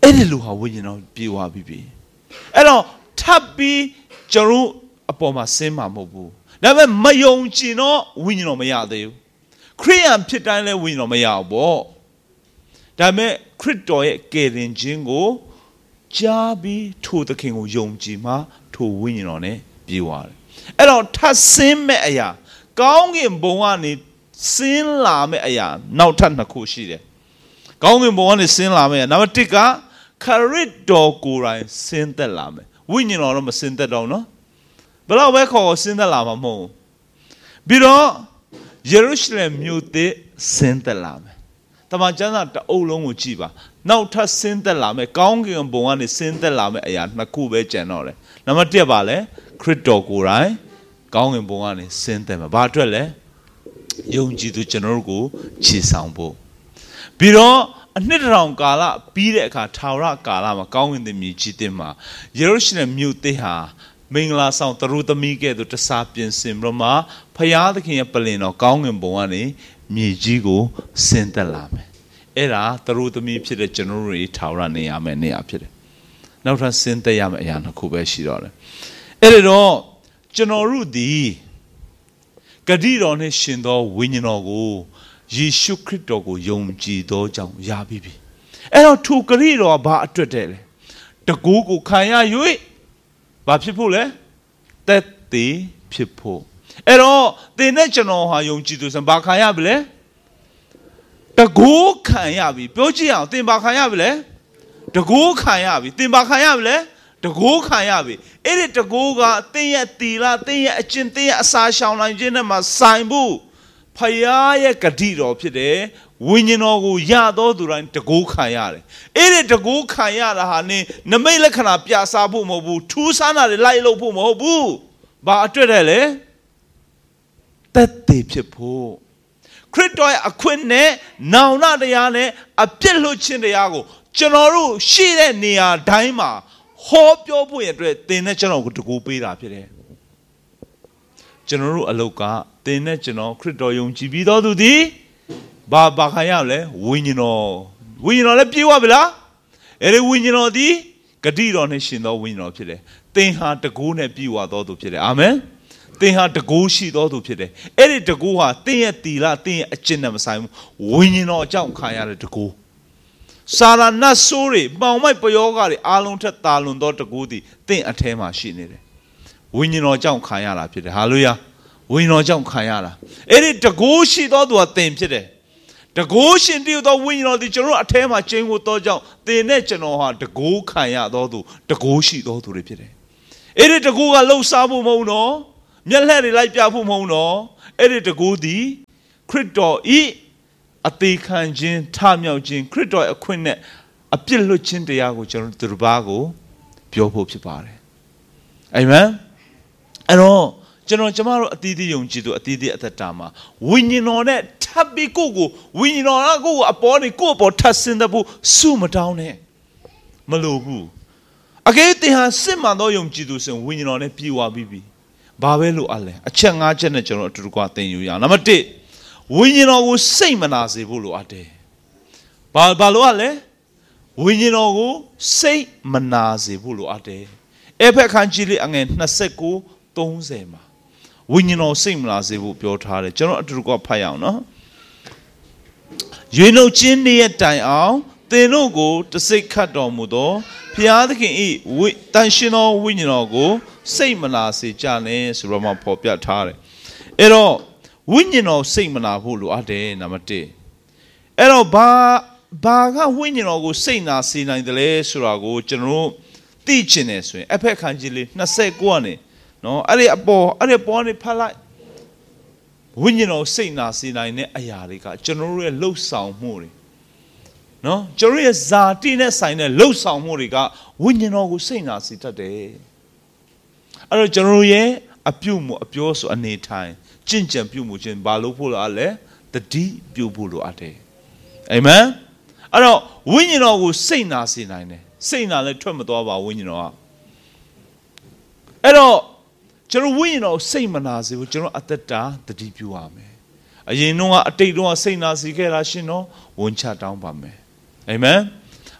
အဲ့ဒီလူဟာဝိညာဉ်တော်ပြေဝပြီပြီအဲ့တော့ထပ်ပြီးကျွန်တော်အပေါ်မှာဆင်းမှာမဟုတ်ဘူးဒါပေမဲ့မယုံကြည်တော့ဝိညာဉ်တော်မရသေးဘူးခရိယန်ဖြစ်တိုင်းလဲဝိညာဉ်တော်မရဘူးပေါ့ဒါပေမဲ့ခရစ်တော်ရဲ့ကယ်တင်ခြင်းကိုကြားပြီးထိုသခင်ကိုယုံကြည်မှထိုဝိညာဉ်တော်နဲ့ပြေဝတယ်အဲ့တော့ထပ်ဆင်းမဲ့အရာကောင်းကင်ဘုံကနေဆင်းလာမဲ့အရာနောက်ထပ်နှစ်ခုရှိတယ်ကောင်းကင်ဘုံကနေဆင်းလာမဲ့နံပါတ်တစ်ကခရစ်တော်ကိုယ်တိုင်ဆင်းသက်လာမယ်ဝိညာဉ်တော်တော့မဆင်းသက်တော့နော်ဘယ်တော့ပဲခေါ်ဆင်းသက်လာမှာမဟုတ်ပြီးတော့ယေရုရှလင်မြို့သစ်ဆင်းသက်လာမယ်တမန်ကျမ်းစာတအုပ်လုံးကိုကြည့်ပါနောက်ထပ်ဆင်းသက်လာမယ်ကောင်းကင်ဘုံကနေဆင်းသက်လာမယ်အရာနှစ်ခုပဲကျန်တော့တယ်နံပါတ်တစ်ပါလဲခရစ်တော်ကိုယ်တိုင်ကောင်းကင်ဘုံကနေဆင်းသက်မှာဘာအတွက်လဲယုံကြည်သူကျွန်တော်တို့ကိုခြေဆောင်ဖို့ပြီးတော့အနှစ်တောင်ကာလပြီးတဲ့အခါထာဝရကာလမှာကောင်းကင်သစ်မြေကြီးသစ်မှာယေရုရှလင်မြို့သစ်ဟာမင်္ဂလာဆောင်သရုသမီးကဲ့သို့တစားပြင်ဆင်ပြီးတော့မှဖယားသခင်ရဲ့ပလင်တော်ကောင်းကင်ဘုံကနေမြေကြီးကိုဆင်းသက်လာမယ်အဲ့ဒါသရုသမီးဖြစ်တဲ့ကျွန်တော်တို့ထာဝရနေရမယ်နေရာဖြစ်တယ်နောက်ထပ်ဆင်းသက်ရမယ့်အရာတစ်ခုပဲရှိတော့တယ်အဲ့ဒါတော့ကျွန်တော်တို့ဒီဂတိတော်နဲ့ရှင်သောဝိညာဉ်တော်ကိုယေရှုခရစ်တော်ကိုယုံကြည်သောကြောင့်ရပြီပြီအဲ့တော့ထိုဂတိတော်ဘာအတွက်တဲ့လဲတကူကိုခံရ၍ဘာဖြစ်ဖို့လဲသက်သေးဖြစ်ဖို့အဲ့တော့သင်နဲ့ကျွန်တော်ဟာယုံကြည်သူဆိုဘာခံရပြီလဲတကူခံရပြီပြောကြည့်အောင်သင်ဘာခံရပြီလဲတကူခံရပြီသင်ဘာခံရပြီလဲတကူခံရပြီအဲ့ဒီတကူကသင်ရဲ့တီလာသင်ရဲ့အကျင့်သင်ရဲ့အစာရှောင်နိုင်ခြင်းနဲ့မှဆိုင်ဘူးဖယားရဲ့ဂတိတော်ဖြစ်တယ်ဝိညာဉ်တော်ကိုရတော်သူတိုင်းတကူခံရတယ်အဲ့ဒီတကူခံရတာဟာနင်နမိတ်လက္ခဏာပြစားဖို့မဟုတ်ဘူးထူးဆန်းတာတွေလိုက်လို့ဖို့မဟုတ်ဘူးဘာအတွက်လဲလေသက်သေဖြစ်ဖို့ခရစ်တော်ရဲ့အခွင့်နဲ့နောင်နာတရားနဲ့အပြစ်လွတ်ခြင်းတရားကိုကျွန်တော်တို့ရှိတဲ့နေရာတိုင်းမှာဟောပြောဖို့ရတဲ့သင်နဲ့ကျွန်တော်ကိုတကူပေးတာဖြစ်တယ်ကျွန်တော်တို့အလုပ်ကသင်နဲ့ကျွန်တော်ခရစ်တော်ယုံကြည်ပြီးတော်သူသည်ဘာဘာခံရလဲဝိညာဉ်တော်ဝိညာဉ်တော်လည်းပြေဝပြီလားအဲ့ဒီဝိညာဉ်တော်သည်ဂတိတော်နဲ့ရှင်သောဝိညာဉ်တော်ဖြစ်တယ်သင်ဟာတကူနဲ့ပြေဝတော်သူဖြစ်တယ်အာမင်သင်ဟာတကူရှိတော်သူဖြစ်တယ်အဲ့ဒီတကူဟာသင်ရဲ့တီလာသင်ရဲ့အကျင့်နဲ့မဆိုင်ဘူးဝိညာဉ်တော်အကြောင်းခံရတဲ့တကူစာရနတ်ဆိုးတွေပေါင်မိုက်ပယောဂတွေအားလုံးထက်သာလွန်သောတကူသည်သင်အထဲမှာရှိနေတယ်ဝိညာဉ်တော်အကြောင်းခံရတာဖြစ်တယ်ဟာလေလုယာဝိညာဉ်တော်ကြောင့်ခံရတာအဲ့ဒီတကူရှိသောသူကသင်ဖြစ်တယ်တကူရှင်တည်သောဝိညာဉ်တော်ဒီကျွန်တော်အထဲမှာကျင်းကိုသောကြောင့်သင်နဲ့ကျွန်တော်ဟာတကူခံရသောသူတကူရှိသောသူတွေဖြစ်တယ်အဲ့ဒီတကူကလှုပ်ရှားဖို့မဟုတ်တော့မျက်လှည့်တွေလိုက်ပြဖို့မဟုတ်တော့အဲ့ဒီတကူသည်ခရစ်တော်ဤအသေးခံခြင်းထမြောက်ခြင်းခရစ်တော်အခွင့်နဲ့အပြစ်လွတ်ခြင်းတရားကိုကျွန်တော်တို့တစ်ပါးကိုပြောဖို့ဖြစ်ပါတယ်အာမင်အဲ့တော့ကျွန်တော်ကျမတို့အသီးသီးယုံကြည်သူအသီးသီးအသက်တာမှာဝိညာဉ်တော်နဲ့ထပ်ပြီးကိုကိုဝိညာဉ်တော်ကကိုကိုအပေါ်နေကိုအပေါ်ထပ်ဆင်းတဲ့ဖို့စုမတောင်းနဲ့မလိုဘူးအကယ်တင်ဟာစစ်မှန်သောယုံကြည်သူဆိုဝိညာဉ်တော်နဲ့ပြေဝပြီးပြီဘာပဲလို့အလဲအချက်၅ချက်နဲ့ကျွန်တော်အတူတူကသင်ယူရအောင်နံပါတ်တစ်ဝိညာဉ်တော်ကိုစိတ်မနာစေဖို့လိုအပ်တယ်ဘာဘာလို့အလဲဝိညာဉ်တော်ကိုစိတ်မနာစေဖို့လိုအပ်တယ်အဲ့ဖက်ခန်းကြီးလေးအငယ်၂၉ ၃၀မှာဝိညာဉ်တော်စိတ်မနာစေဖို့ပြောထားတယ်ကျွန်တော်အတူတူကဖတ်ရအောင်နော်ရွေးနှုတ်ခြင်းနေ့ရဲ့တိုင်အောင်သင်တို့ကိုတစိတ်ခတ်တော်မူသောဘုရားသခင်ဤဝိတန်ရှင်သောဝိညာဉ်တော်ကိုစိတ်မနာစေကြနဲ့ဆိုတော့မှပေါ်ပြထားတယ်အဲ့တော့ဝိညာဉ်တော်စိတ်မနာဖို့လိုအပ်တယ်နံပါတ်တစ်အဲ့တော့ဘာဘာကဝိညာဉ်တော်ကိုစိတ်နာစေနိုင်တယ်လဲဆိုတာကိုကျွန်တော်သိချင်တယ်ဆိုရင်အဖက်ခန်းကြီးလေး၂၉ကနေနော်အဲ့ဒီအပေါ်အဲ့ဒီပေါ်နေဖတ်လိုက်ဝိညာဉ်တော်စိတ်နာစေနိုင်တဲ့အရာတွေကကျွန်တော်တို့ရဲ့လှုပ်ဆောင်မှုတွေနော်ကျွန်တော်ရဲ့ဇာတိနဲ့ဆိုင်တဲ့လှုပ်ဆောင်မှုတွေကဝိညာဉ်တော်ကိုစိတ်နာစေတတ်တယ်အဲ့တော့ကျွန်တော်ရဲ့အပြုမှုအပြောဆိုအနေထိုင်ကြင်ကြံပြုမှုခြင်းဘာလို့ဖို့လားလဲတတိပြုဖို့လိုအပ်တယ်အာမင်အဲ့တော့ဝိညာဉ်တော်ကိုစိတ်နာစေနိုင်တယ်စိတ်နာလည်းထွက်မသွားပါဝိညာဉ်တော်ကအဲ့တော့ကျွန်တော်ဝိညာဉ်တော်စိတ်မနာစေဘူးကျွန်တော်အသက်တာတတိပြုရမယ်အရင်တော့အတိတ်တော့စိတ်နာစေခဲ့တာရှင်တော့ဝန်ချတောင်းပါမယ်အာမင်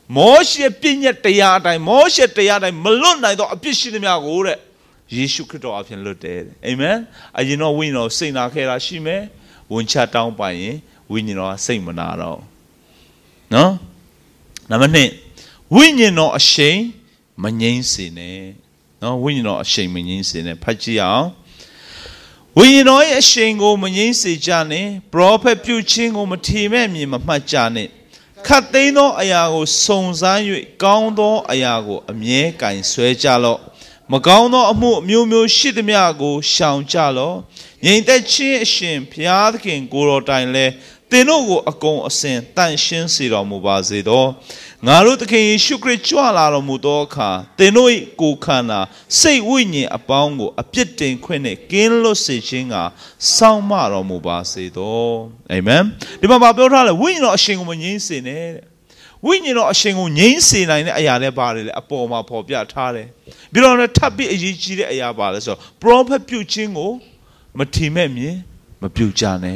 မောရှေပြည့်ညက်တရားအတိုင်းမောရှေတရားအတိုင်းမလွတ်နိုင်တော့အပြစ်ရှိသမျှကိုတဲ့ယေရှုခရစ်တော်အဖြစ်လွတ်တယ်အာမင်အရင်တော့ဝိညာဉ်တော်စိတ်နာခဲ့တာရှိမယ်ဝန်ချတောင်းပန်ရင်ဝိညာဉ်တော်စိတ်မနာတော့နော်နံပါတ်နှစ်ဝိညာဉ်တော်အရှိန်မငြိမ်းစေနဲ့နော်ဝိညာဉ်တော်အရှိန်မငြိမ်းစေနဲ့ဖတ်ကြည့်အောင်ဝိညာဉ်တော်ရဲ့အရှိန်ကိုမငြိမ်းစေကြနဲ့ပရောဖက်ပြုခြင်းကိုမထီမဲ့မြင်မမှတ်ကြနဲ့ခတ်သိမ်းသောအရာကိုစုံစမ်း၍ကောင်းသောအရာကိုအမြဲကင်ဆွဲကြလော့မကောင်းသောအမှုအမျိုးမျိုးရှိသမျှကိုရှောင်ကြလော့ငြိမ်သက်ခြင်းအရှင်ဘုရားသခင်ကိုယ်တော်တိုင်လဲသင်တို့ကိုအကုန်အစင်တန်ရှင်းစေတော်မူပါစေသောငါတို့သခင်ယေရှုခရစ်ကြွလာတော်မူသောအခါသင်တို့၏ကိုယ်ခန္ဓာစိတ်ဝိညာဉ်အပေါင်းကိုအပြစ်တင်ခွင့်နဲ့ကင်းလွတ်စေခြင်းကစောင့်မတော်မူပါစေသောအာမင်ဒီမှာပြောထားတယ်ဝိညာဉ်တော်အရှင်ကိုမငြိမ်းစေနဲ့တဲ့ဝိညာဉ်တော်အရှင်ကိုငြိမ်းစေနိုင်တဲ့အရာတွေပါတယ်လေအပေါ်မှာပေါ်ပြထားတယ်ပြီးတော့လည်းထပ်ပြီးအရေးကြီးတဲ့အရာပါလဲဆိုတော့ prophet ပြုခြင်းကိုမထီမဲ့မြင်မပြုကြနဲ့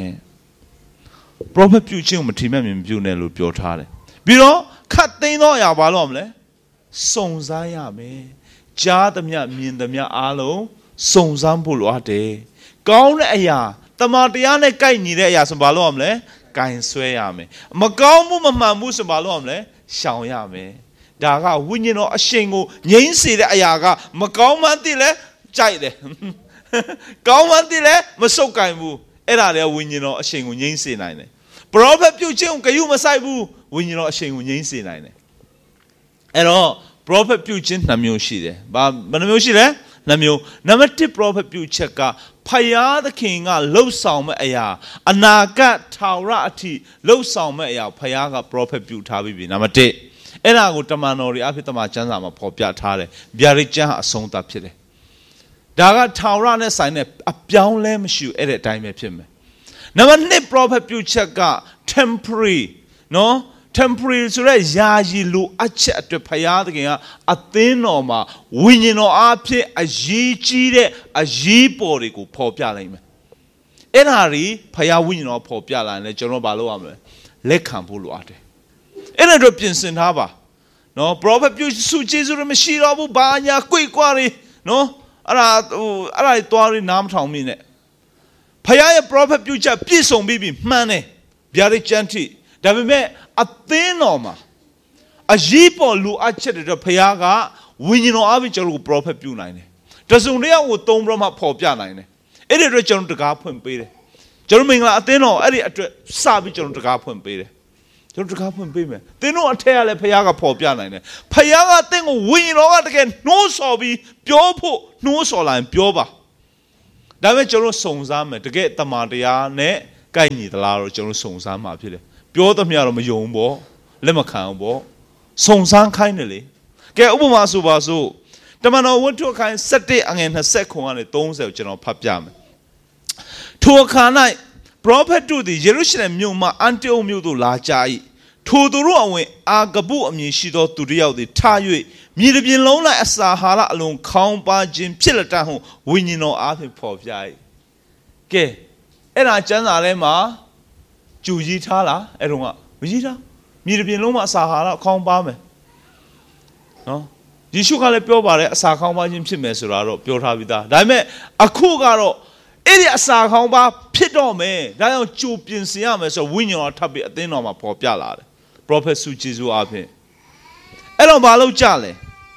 prophet ပြုခြင်းကိုမထီမဲ့မြင်မပြုနဲ့လို့ပြောထားတယ်ပြီးတော့ခတ်သိမ်းသောအရာဘာလို့မလဲစုံစမ်းရမယ်ကြားသမျှမြင်သမျှအားလုံးစုံစမ်းဖို့လိုအပ်တယ်ကောင်းတဲ့အရာတမန်တရားနဲ့ကိုက်ညီတဲ့အရာဆိုဘာလို့ရမလဲကင်ဆွဲရမယ်မကောင်းမှုမမှန်မှုဆိုဘာလို့ရမလဲရှောင်ရမယ်ဒါကဝိညာဉ်တော်အရှင်ကိုငြိမ်းစေတဲ့အရာကမကောင်းမှန်းသိလဲကြိုက်တယ်ကောင်းမှန်းသိလဲမဆုတ်ကင်ဘူးအဲ့ဒါလည်းဝိညာဉ်တော်အရှင်ကိုငြိမ်းစေနိုင်တယ်ပရောဖက်ပြုခြင်းကိုဂရုမစိုက်ဘူးဝိညာဉ်တော်အရှင်ကိုငြိမ်းစေနိုင်တယ်အဲ့တော့ prophet ပြုခြင်းနှစ်မျိုးရှိတယ်ဘာဘယ်နှမျိုးရှိလဲနှစ်မျိုးနံပါတ်တစ် prophet ပြုချက်ကဖယားသခင်ကလှုပ်ဆောင်မဲ့အရာအနာဂတ်ထာဝရအထိလှုပ်ဆောင်မဲ့အရာဖယားက prophet ပြုထားပြီးပြီနံပါတ်တစ်အဲ့ဒါကိုတမန်တော်တွေအဖြစ်တမန်ကျမ်းစာမှာဖော်ပြထားတယ်ဗျာဒိတ်ကျမ်းဟာအဆုံးသတ်ဖြစ်တယ်ဒါကထာဝရနဲ့ဆိုင်တဲ့အပြောင်းလဲမရှိဘူးအဲ့တဲ့အတိုင်းပဲဖြစ်မယ်နံပါတ်နှစ် prophet ပြုချက်က temporary နော် temporary ဆိုတဲ့ယာယီလိုအပ်ချက်အတွက်ဖယားသခင်ကအသင်းတော်မှာဝိညာဉ်တော်အဖြစ်အရေးကြီးတဲ့အရေးပေါ်တွေကိုဖော်ပြလိုက်မယ်အဲ့ဒါတွေဖယားဝိညာဉ်တော်ဖော်ပြလာရင်လည်းကျွန်တော်ဘာလုပ်ရမလဲလက်ခံဖို့လိုအပ်တယ်အဲ့ဒါတို့ပြင်ဆင်ထားပါနော် prophet ပြုစုကျေးဇူးရမရှိတော့ဘူးဘာညာကြွေကွာတွေနော်အဲ့ဒါဟိုအဲ့ဒါတွေသွားပြီးနားမထောင်မိနဲ့ဖယားရဲ့ prophet ပြုချက်ပြည့်စုံပြီးပြီမှန်တယ်ဗျာဒိတ်ကျမ်းထိဒါပေမဲ့အသင်းတော်မှာအရေးပေါ်လူအပ်ချက်တွေဖယားကဝိညာဉ်တော်အပြင်ကျွန်တော်ကို prophet ပြုနိုင်တယ်တစုံတယောက်ကိုသုံးပြီးမှဖော်ပြနိုင်တယ်အဲ့ဒီအတွက်ကျွန်တော်တကားဖွင့်ပေးတယ်ကျွန်တော်မင်္ဂလာအသင်းတော်အဲ့ဒီအတွက်စပြီးကျွန်တော်တကားဖွင့်ပေးတယ်ကျွန်တော်တကားဖွင့်ပေးမယ်သင်တို့အထက်ကလည်းဖယားကဖော်ပြနိုင်တယ်ဖယားကသင်ကိုဝိညာဉ်တော်ကတကယ်နှိုးဆော်ပြီးပြောဖို့နှိုးဆော်လာရင်ပြောပါဒါပေမဲ့ကျွန်တော်စုံစမ်းမယ်တကယ်တမန်တရားနဲ့ကိုက်ညီသလားတော့ကျွန်တော်စုံစမ်းမှာဖြစ်တယ်ပြောသမျှတော့မယုံဘောလက်မခံဘောစုံစမ်းခိုင်းတယ်လေကဲဥပမာဆိုပါစို့တမန်တော်ဝတ္ထုခိုင်း၁၁အငယ်၂၀ခွန်ကနေ၃၀ကိုကျွန်တော်ဖတ်ပြမယ်ထိုအခါ၌ prophet တို့သည်ယေရုရှလင်မြို့မှအန်တီအိုမြို့သို့လာကြ၏ထိုသူတို့အဝင်အာဂဗုအမည်ရှိသောသူတစ်ယောက်သည်ထ၍မြေတစ်ပြင်လုံး၌အစာဟာရအလုံးခေါင်းပါခြင်းဖြစ်လက်တဟုဝိညာဉ်တော်အားဖြင့်ဖော်ပြ၏ကဲအဲ့ဒါကျမ်းစာထဲမှာကျူကြီးထားလားအဲ့တော့ကမကြီးထားမြေတစ်ပြင်လုံးမှာအစာဟာရခေါင်းပါမယ်နော်ယေရှုကလည်းပြောပါတယ်အစာခေါင်းပါခြင်းဖြစ်မယ်ဆိုတာတော့ပြောထားပြီးသားဒါပေမဲ့အခုကတော့အဲ့ဒီအစာခေါင်းပါဖြစ်တော့မယ်ဒါကြောင့်ကြိုပြင်ဆင်ရမယ်ဆိုဝိညာဉ်တော်ထပ်ပြီးအသင်းတော်မှာပေါ်ပြလာတယ် prophet ဆုကျေးဇူးအားဖြင့်အဲ့တော့မလုပ်ကြလဲ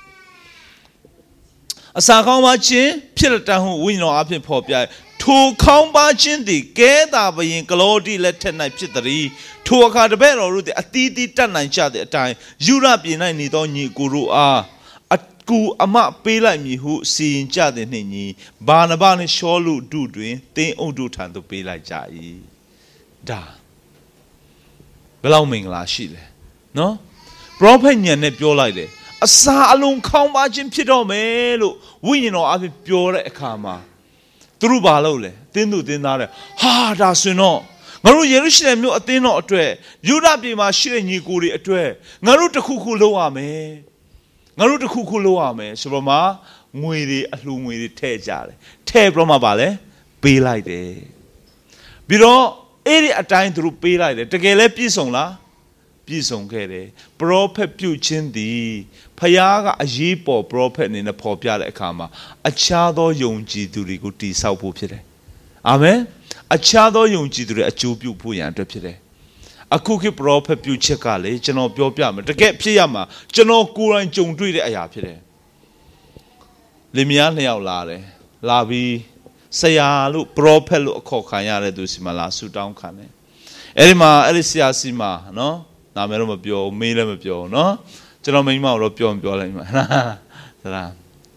အစာခေါင်းပါခြင်းဖြစ်တဲ့တန်ဟုဝိညာဉ်တော်အားဖြင့်ပေါ်ပြထိုခေါင်းပါခြင်းသည်ကဲတာဘယင်ကလောတိလက်ထက်၌ဖြစ်သည်ထိုအခါတပည့်တော်တို့သည်အသီးသီးတတ်နိုင်ကြတဲ့အတိုင်းယူရပြည်၌နေသောညီကိုတို့အားအကူအမပေးလိုက်မည်ဟုစီရင်ကြတဲ့နှင့်ညီဘာနဘနှင့်ရှောလုဒုတွင်တင်းအုပ်တို့ထံသို့ပေးလိုက်ကြ၏ဒါဘယ်လောက်မင်္ဂလာရှိလဲနော် prophet ညံနဲ့ပြောလိုက်တယ်အစာအလုံးခေါင်းပါခြင်းဖြစ်တော့မယ်လို့ဝိညာဉ်တော်အဖြစ်ပြောတဲ့အခါမှာသူတို့ဘာလုပ်လဲတင်းသူတင်းသားတယ်ဟာဒါဆိုရင်တော့ငါတို့ယေရုရှလင်မြို့အသင်းတော်အတွက်ယူဒပြည်မှာရှိတဲ့ညီကိုတွေအတွက်ငါတို့တစ်ခုခုလုပ်ရမယ်ငါတို့တစ်ခုခုလုပ်ရမယ်ဆိုတော့မှငွေတွေအလှူငွေတွေထည့်ကြတယ်ထည့်ပြီးတော့မှဗာလဲပေးလိုက်တယ်ပြီးတော့အဲ့ဒီအတိုင်းသူတို့ပေးလိုက်တယ်တကယ်လဲပြည့်စုံလားပြည့်စုံခဲ့တယ်ပရောဖက်ပြုခြင်းသည်ဖခင်ကအရေးပေါ်ပရောဖက်အနေနဲ့ပေါ်ပြတဲ့အခါမှာအခြားသောယုံကြည်သူတွေကိုတည်ဆောက်ဖို့ဖြစ်တယ်အာမင်အခြားသောယုံကြည်သူတွေအကျိုးပြုဖို့ရန်အတွက်ဖြစ်တယ်အခုခေတ်ပရောဖက်ပြုချက်ကလေကျွန်တော်ပြောပြမယ်တကယ်ဖြစ်ရမှာကျွန်တော်ကိုယ်တိုင်ကြုံတွေ့တဲ့အရာဖြစ်တယ်လင်မယားနှစ်ယောက်လာတယ်လာပြီးဆရာလို့ပရောဖက်လို့အခေါ်ခံရတဲ့သူစီမှာလာဆူတောင်းခံတယ်အဲ့ဒီမှာအဲ့ဒီဆရာစီမှာနော်နာမည်တော့မပြောမေးလည်းမပြောနော်ကျွန်တော်မိန်းမကိုတော့ပြောမပြောလိုက်မှာသလား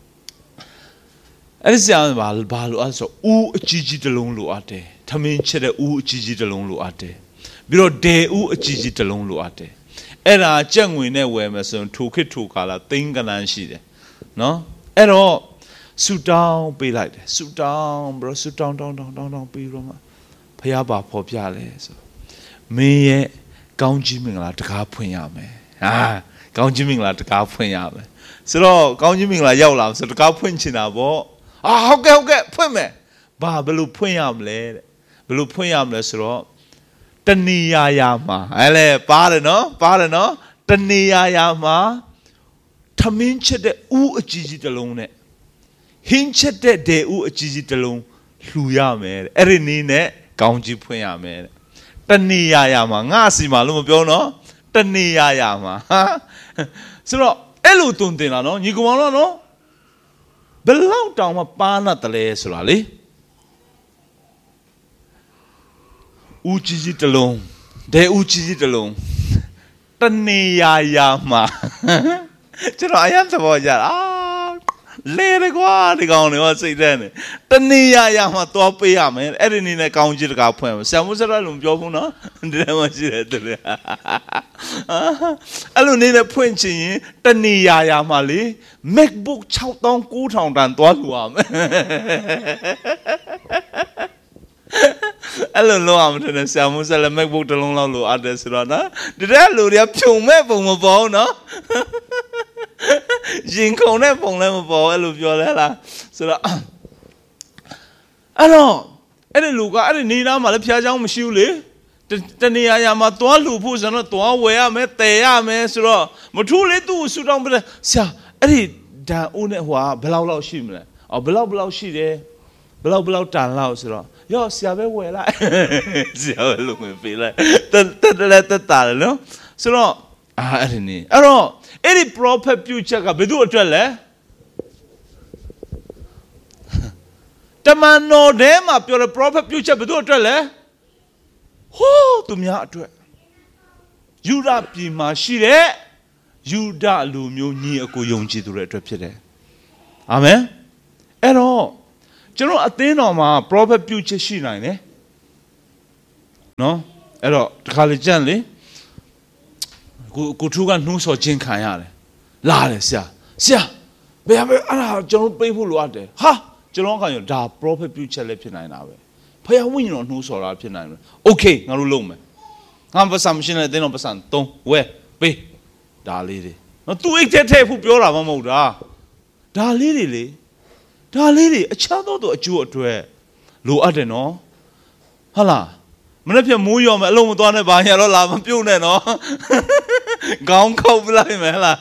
အဲ့ဒီဆရာကဘာဘာလို့အဲ့ဆိုဦးအကြီးကြီးတစ်လုံးလိုအပ်တယ်ထမင်းချက်တဲ့ဦးအကြီးကြီးတစ်လုံးလိုအပ်တယ်ပြီးတော့ဒေဦးအကြီးကြီးတစ်လုံးလိုအပ်တယ်အဲ့ဒါကြက်ငွေနဲ့ဝယ်မယ်ဆိုရင်ထိုခေတ်ထိုကာလသိန်းကနန်းရှိတယ်နော်အဲ့တော့ဆူတောင်းပေးလိုက်တယ်ဆူတောင်းဘရဆူတောင်းတောင်းတောင်းတောင်းတောင်းပြီးတော့မှဖះပါဖော်ပြလဲဆိုမင်းရဲ့ကောင်းကြီးမင်္ဂလာတကားဖွင့်ရမယ်ဟာကောင်းကြီးမင်္ဂလာတကားဖွင့်ရမယ်ဆိုတော့ကောင်းကြီးမင်္ဂလာရောက်လာဆိုတကားဖွင့်ချင်တာပေါ့အာဟုတ်ကဲ့ဟုတ်ကဲ့ဖွင့်မယ်ဘာဘယ်လိုဖွင့်ရမလဲတဲ့ဘယ်လိုဖွင့်ရမလဲဆိုတော့တဏီယာယာမှာအဲလေပါတယ်နော်ပါတယ်နော်တဏီယာယာမှာထမင်းချက်တဲ့ဥအကြီးကြီးတစ်လုံးနဲ့ဟင်းချက်တဲ့ဒေဥအကြီးကြီးတစ်လုံးလှူရမယ်တဲ့အဲ့ဒီနည်းနဲ့ကောင်းကြီးဖွင့်ရမယ်တဲ့တဏီယာယာမှာငါစီမှာလို့မပြောနော်တဏီယာယာမှာဟာဆိုတော့အဲ့လိုတုံတင်လာနော်ညီကောင်တော့နော်ဘယ်လောက်တောင်မှပါနာတလဲဆိုတာလေဦးကြီးကြီးတစ်လုံးဒေဦးကြီးကြီးတစ်လုံးတဏီယာယာမှာကျွန်တော်အရင်သဘောကျအာလေရကွာဒီကောင်တွေဟောစိတ်ထဲနေတဏီယာယာမှာသွားပေးရမယ်အဲ့ဒီနေနဲ့ကောင်းကြီးတကားဖွင့်ဆရာမိုးစရလုံးပြောဘူးနော်ဒီထဲမှာရှိတယ်တူလေအဲ့လိုနေနဲ့ဖွင့်ချင်ရင်တဏီယာယာမှာလေ MacBook ၆သောင်းကိုးထောင်တန်သွားလှူရမယ်အဲ့လိုလောအောင်တဲ့ဆရာမိုးစရ MacBook တစ်လုံးလောက်လို့အပ်တယ်ဆိုတော့နော်ဒီတဲ့လူတွေကဖြုံမဲ့ပုံမပေါ်နော်ရင်ခုန်တဲ့ပုံလည်းမပေါ်အဲ့လိုပြောလဲလားဆိုတော့အဲ့တော့အဲ့ဒီလူကအဲ့ဒီနေသားမှာလည်းဖျားချောင်းမရှိဘူးလေတနေရာရာမှာသွားလှူဖို့ဆိုတော့သွားဝယ်ရမယ်တည်ရမယ်ဆိုတော့မထူးလေသူ့ဆူတောင်းပြတယ်ဆရာအဲ့ဒီဓာတ်အိုးနဲ့ဟိုကဘယ်လောက်လောက်ရှိမလဲအော်ဘယ်လောက်ဘယ်လောက်ရှိတယ်ဘယ်လောက်ဘယ်လောက်တန်လောက်ဆိုတော့ရောဆရာပဲဝယ်လိုက်ဆရာပဲလုပ်မယ်ပေးလိုက်တက်တက်တက်တက်တာလေနော်ဆိုတော့အာအဲ့ဒီနေအဲ့တော့အဲ့ဒီ prophet ပြုချက်ကဘယ်သူအတွက်လဲတမန်တော်ထဲမှာပြောတဲ့ prophet ပြုချက်ဘယ်သူအတွက်လဲဟိုးသူများအတွက်ယူဒပြည်မှာရှိတဲ့ယူဒလူမျိုးညီအကိုယုံကြည်သူတွေအတွက်ဖြစ်တယ်အာမင်အဲ့တော့ကျွန်တော်အသင်းတော်မှာ prophet ပြုချက်ရှိနိုင်တယ်နော်အဲ့တော့တခါလေကြံ့လေကိုကိုထူးကနှိုးဆော်ခြင်းခံရတယ်လာတယ်ဆရာဆရာဘယ်ဘယ်အဲ့ဒါကျွန်တော်ပေးဖို့လိုအပ်တယ်ဟာကျွန်တော်ကညဒါ prophet ပြုချက်လည်းဖြစ်နိုင်တာပဲဖယားဝိညာဉ်တော်နှိုးဆော်တာဖြစ်နိုင်တယ်โอเคငါတို့လုပ်မယ်ငါပတ်စံမရှိနဲ့တင်းတော်ပတ်စံသုံးဝဲပေးဒါလေးတွေနော်သူအိတ်ထဲထဲဖို့ပြောတာမှမဟုတ်တာဒါလေးတွေလေဒါလေးတွေအခြားသောသူအကျိုးအတွက်လိုအပ်တယ်နော်ဟုတ်လားမနေ့ပြမိုးရောမယ်အလုံးမသွားနဲ့ဘာညာတော့လာမပြုတ်နဲ့နော်ခေါင်းခေါက်ပလိုက်မယ်လား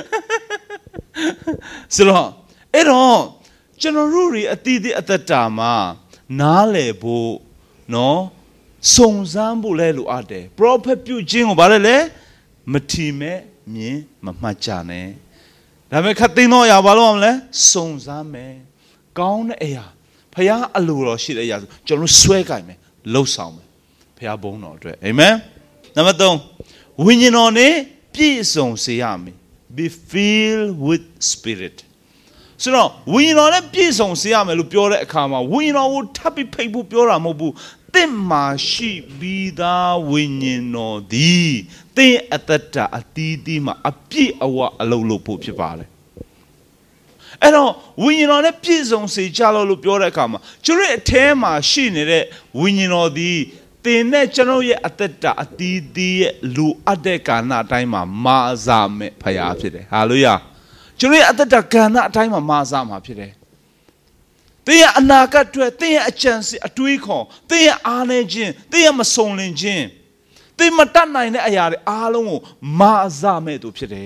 ဆိုတော့အဲ့တော့ကျွန်တော်တို့တွေအတိအသအတ္တမှာနားလည်ဖို့နော်စုံစမ်းဖို့လဲလိုအပ်တယ် prophet ပြုခြင်းကိုဗါလဲလေမထီမဲ့မြင်မမှတ်ကြနဲ့ဒါပေမဲ့ခတ်သိမ်းတော့ရပါလို့မလဲစုံစမ်းမယ်ကောင်းတဲ့အရာဖခင်အလိုတော်ရှိတဲ့အရာဆိုကျွန်တော်ဆွဲကြိုင်မယ်လှုပ်ဆောင်မယ်ဖခင်ဘုန်းတော်အတွက်အာမင်နံပါတ်သုံးဝိညာဉ်တော်နဲ့ပြည့်စုံစေရမယ် be filled with spirit ဆိုတော့ဝိညာဉ်တော်နဲ့ပြည့်စုံစေရမယ်လို့ပြောတဲ့အခါမှာဝိညာဉ်တော်ကိုထပ်ပြီးဖိတ်ဖို့ပြောတာမဟုတ်ဘူးသင်မှာရှိပြီးသားဝိညာဉ်တော်သည်သင်အတ္တအသီးသီးမှာအပြည့်အဝအလုပ်လုပ်ဖို့ဖြစ်ပါတယ်အဲ့တော့ဝိညာဉ်တော်နဲ့ပြည့်စုံစေကြလို့လို့ပြောတဲ့အခါမှာကျွန်တော်ရဲ့အထဲမှာရှိနေတဲ့ဝိညာဉ်တော်သည်သင်နဲ့ကျွန်တော်ရဲ့အတ္တအသီးသီးရဲ့လူအပ်တဲ့ကာဏအတိုင်းမှာမာစာမဲ့ဖရားဖြစ်တယ်ဟာလေလုယာကျွန်တော်ရဲ့အတ္တကာဏအတိုင်းမှာမာစာမှာဖြစ်တယ်သင်ရဲ့အနာဂတ်အတွက်သင်ရဲ့အကြံစီအတွေးခေါ်သင်ရဲ့အားနည်းခြင်းသင်ရဲ့မစုံလင်ခြင်းသသင်မတတ်နိုင်တဲ့အရာတွေအားလုံးကိုမာဇမဲ့သူဖြစ်တယ်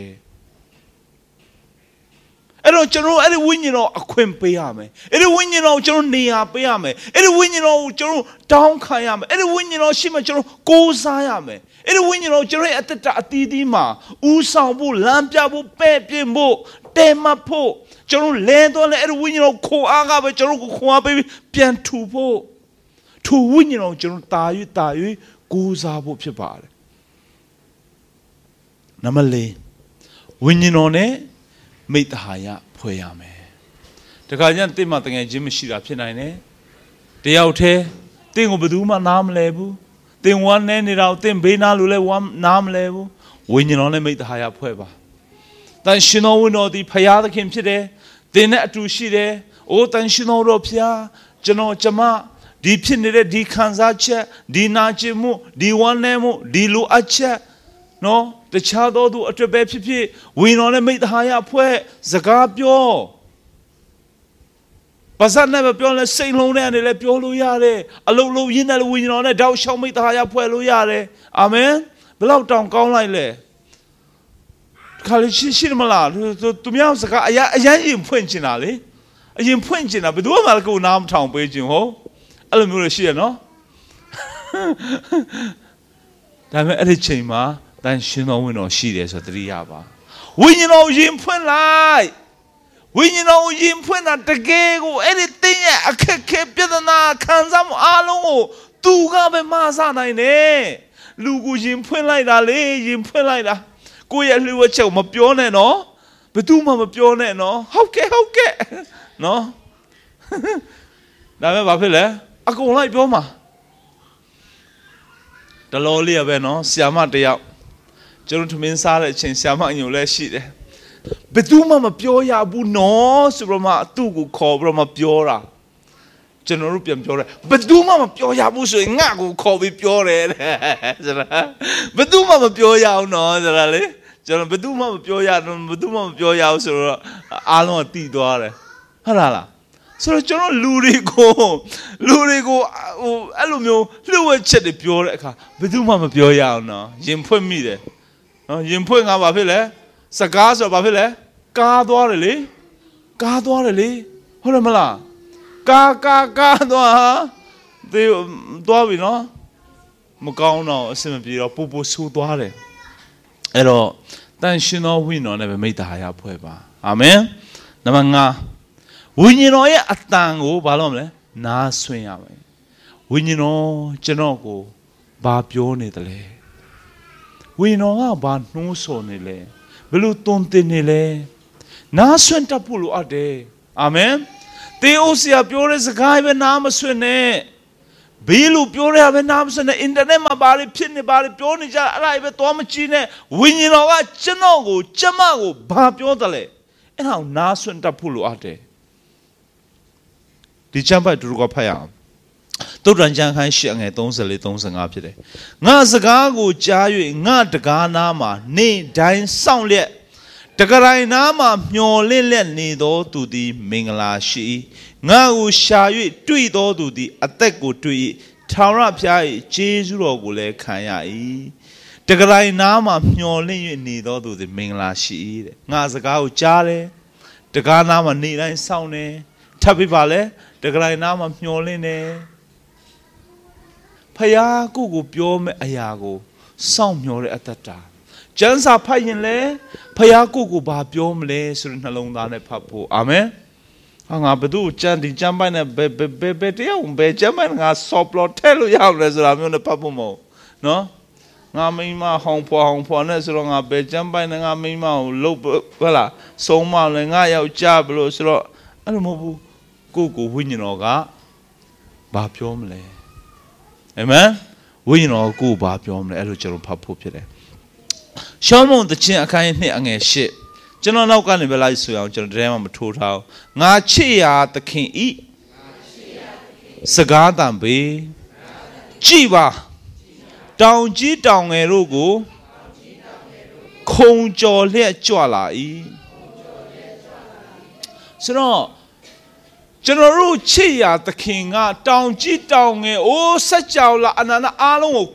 အဲ့တော့ကျွန်တော်အဲ့ဒီဝိညာဉ်တော်အခွင့်ပေးရမယ်အဲ့ဒီဝိညာဉ်တော်ကိုကျွန်တော်နေရာပေးရမယ်အဲ့ဒီဝိညာဉ်တော်ကိုကျွန်တော်တောင်းခံရမယ်အဲ့ဒီဝိညာဉ်တော်ရှိမှကျွန်တော်ကိုးစားရမယ်အဲ့ဒီဝိညာဉ်တော်ကျွန်တော်ရဲ့အတ္တအတီးတီးမှာဥဆောင်ဖို့လမ်းပြဖို့ပဲ့ပြင်ဖို့တဲမဖို့ကျွန်တော်လဲတော့လဲအဲ့ဒီဝိညာဉ်တော်ခိုအားကပဲကျွန်တော်ကိုခွန်အားပေးပြန်ထူဖို့ထူဝိညာဉ်တော်ကျွန်တော်တာ၍တာ၍ကိုးစားဖို့ဖြစ်ပါတယ်နံပါတ်၄ဝိညာဉ်တော်နဲ့မိတ္တဟာယဖွဲ့ရမယ်တခါကျရင်တင့်မှာတကယ်ချင်းမရှိတာဖြစ်နိုင်တယ်တယောက်တည်းတင့်ကိုဘယ်သူမှနားမလဲဘူးတင်ဝမ်းနေနေတာကိုတင်ဘေးနားလူလဲဝမ်းနားမလဲဘူးဝိညာဉ်တော်နဲ့မိတ္တဟာယဖွဲ့ပါတန်ရှင်တော်ဝိညာဉ်တော်ဒီဖရာသခင်ဖြစ်တယ်တင်နဲ့အတူရှိတယ်အိုးတန်ရှင်တော်တို့ဖရာကျွန်တော်ကျမဒီဖြစ်နေတဲ့ဒီခံစားချက်ဒီနာကျင်မှုဒီဝမ်းနေမှုဒီလိုအပ်ချက်နော်တခြားသောသူအတွက်ပဲဖြစ်ဖြစ်ဝိညာဉ်တော်နဲ့မိတ္တဟာယဖွဲ့စကားပြောပါဇက်နဲ့ပြောလဲစိတ်လုံးနဲ့လည်းပြောလို့ရတယ်အလုံးလုံးရင်းနဲ့ဝိညာဉ်တော်နဲ့တောက်ရှောက်မိတ္တဟာယဖွဲ့လို့ရတယ်အာမင်ဘယ်လောက်တောင်ကောင်းလိုက်လဲခါလေးရှိရှိမလားသူများစကားအရင်အရင်ရင်ဖွင့်ချင်တာလေအရင်ဖွင့်ချင်တာဘယ်သူမှကိုနားမထောင်ပေးခြင်းဟုတ်အဲ့လိုမျိုးလို့ရှိရနော်ဒါပေမဲ့အဲ့ဒီချိန်မှာတန်ရှင်တော်ဝိညာဉ်တော်ရှိတယ်ဆိုသတိရပါဝိညာဉ်တော်ရင်ဖွင့်လိုက်ဝိညာဉ်တော်ရင်ဖွင့်တာတကယ်ကိုအဲ့ဒီတင်းရဲ့အခက်ခဲပြဿနာခံစားမှုအလုံးကိုသူကပဲမဆနိုင်နဲ့လူကိုရင်ဖွင့်လိုက်တာလေရင်ဖွင့်လိုက်တာကိုယ့်ရဲ့လှုပ်ချက်ကိုမပြောနဲ့နော်ဘယ်သူမှမပြောနဲ့နော်ဟုတ်ကဲ့ဟုတ်ကဲ့နော်ဒါပေမဲ့ဘာဖြစ်လဲအကုန်လိုက်ပြောမှာတလောလေးရပဲနော်ဆရာမတယောက်ကျွန်တော်ထမင်းစားတဲ့အချိန်ဆရာမညိုလဲရှိတယ်ဘယ်သူမှမပြောရဘူးနော်ဆိုတော့မှသူ့ကိုခေါ်ပြီးတော့မှပြောတာကျွန်တော်တို့ပြန်ပြောတယ်ဘယ်သူမှမပြောရဘူးဆိုရင်ငါ့ကိုခေါ်ပြီးပြောတယ်တဲ့ဆိုတာဘယ်သူမှမပြောရအောင်နော်ဆိုတာလေကျွန်တော်ဘယ်သူမှမပြောရတော့ဘယ်သူမှမပြောရအောင်ဆိုတော့အားလုံးကတီးသွားတယ်ဟုတ်လားလားဆိုတော့ကျွန်တော်လူတွေကိုလူတွေကိုဟိုအဲ့လိုမျိုးလှုပ်ဝက်ချက်တွေပြောတဲ့အခါဘယ်သူမှမပြောရအောင်နော်ရင်ဖွင့်မိတယ်နော်ရင်ဖွင့်ငါဘာဖြစ်လဲစကားဆိုဘာဖြစ်လဲကားသွားတယ်လေကားသွားတယ်လေဟုတ်တယ်မလားကားကားကားသွားဒီသွားပြီနော်မကောင်းတော့အဆင်မပြေတော့ပူပူဆူသွားတယ်အဲ့တော့တန်ရှင်တော်ဝိညာဉ်တော်နဲ့ပဲမိတ္တဟာယဖွဲ့ပါအာမင်နံပါတ်၅ဝိညာဉ်တော်ရဲ့အတန်ကိုဘာလို့မလဲနားဆွင့်ရမယ်ဝိညာဉ်တော်ကျွန်တော်ကိုဘာပြောနေတယ်လဲဝိညာဉ်တော်ကဘာနှိုးဆော်နေလဲဘယ်လိုတွန်းတင်နေလဲနားဆွင့်တတ်ဖို့လိုအပ်တယ်အာမင်တေအိုဆီယာပြောတဲ့စကားပဲနားမဆွင့်နဲ့ဘေးလိုပြောရပဲနားမဆွင့်နဲ့အင်တာနက်မှာဘာတွေဖြစ်နေဘာတွေပြောနေကြအဲ့ဒါပဲသွားမကြည့်နဲ့ဝိညာဉ်တော်ကကျွန်တော်ကိုကျမကိုဘာပြောတယ်လဲအဲ့ဒါကိုနားဆွင့်တတ်ဖို့လိုအပ်တယ်ဒီချမ်းပိုက်တူကဖတ်ရအောင်တုတ်တန်ကျမ်းခန်းရှစ်အငယ်၃၄ ၃၅ဖြစ်တယ်ငါစကားကိုကြား၍ငါတကားနားမှာနေတိုင်းစောင့်လျက်တကရိုင်နားမှာမျော်လင့်လျက်နေသောသူသည်မင်္ဂလာရှိငါကိုရှာ၍တွေ့သောသူသည်အသက်ကိုတွေ့၏ထာဝရဘုရား၏ကျေးဇူးတော်ကိုလည်းခံရ၏တကရိုင်နားမှာမျော်လင့်၍နေသောသူသည်မင်္ဂလာရှိ၏တဲ့ငါစကားကိုကြားတယ်တကားနားမှာနေတိုင်းစောင့်တယ်ထပ်ပြီးပါလေတကရိုင်နားမှာမျော်လင့်တယ်ဖယားကိုကိုပြောမဲ့အရာကိုစောင့်မျှော်တဲ့အတ္တတာကျမ်းစာဖတ်ရင်လေဖယားကိုကိုဘာပြောမလဲဆိုတဲ့နှလုံးသားနဲ့ဖတ်ဖို့အာမင်ဟာငါဘယ်သူကျမ်းဒီကျမ်းပိုင်းနဲ့ဘယ်ဘယ်ဘယ်တရားဘယ်ကျမ်းပိုင်းငါဆော့ပလော့ထဲလို့ရအောင်လဲဆိုတာမျိုးနဲ့ဖတ်ဖို့မဟုတ်နော်ငါမိမဟောင်းဖွာဟောင်းဖွာနဲ့ဆိုတော့ငါဘယ်ကျမ်းပိုင်းနဲ့ငါမိမကိုလှုပ်ဟုတ်လားဆုံးမလဲငါယောက်ျားဘလို့ဆိုတော့အဲ့လိုမဟုတ်ဘူးကိုကိုဝိညာဉ်တော်ကဘာပြောမလဲအာမင်ဝိညာဉ်တော်ကိုဘာပြောမလဲအဲ့လိုကျွန်တော်ဖတ်ဖို့ဖြစ်တယ်ရှောမုန်တခြင်းအခန်းနှစ်အငယ်ရှစ်ကျွန်တော်နောက်ကနေပဲလိုက်ဆိုအောင်ကျွန်တော်တည်းမှမထိုးထားငါချစ်ရာသခင်ဤစကားတံပေကြည်ပါတောင်ကြီးတောင်ငယ်တို့ကိုခုံကျော်လျက်ကြွလာ၏ဆိုတော့ကျွန်တော်တို့ချစ်ရာသခင်ကတောင်ကြီးတောင်ငယ်အိုးဆက်ကြောလာအနန္တအားလုံးကိုခုံ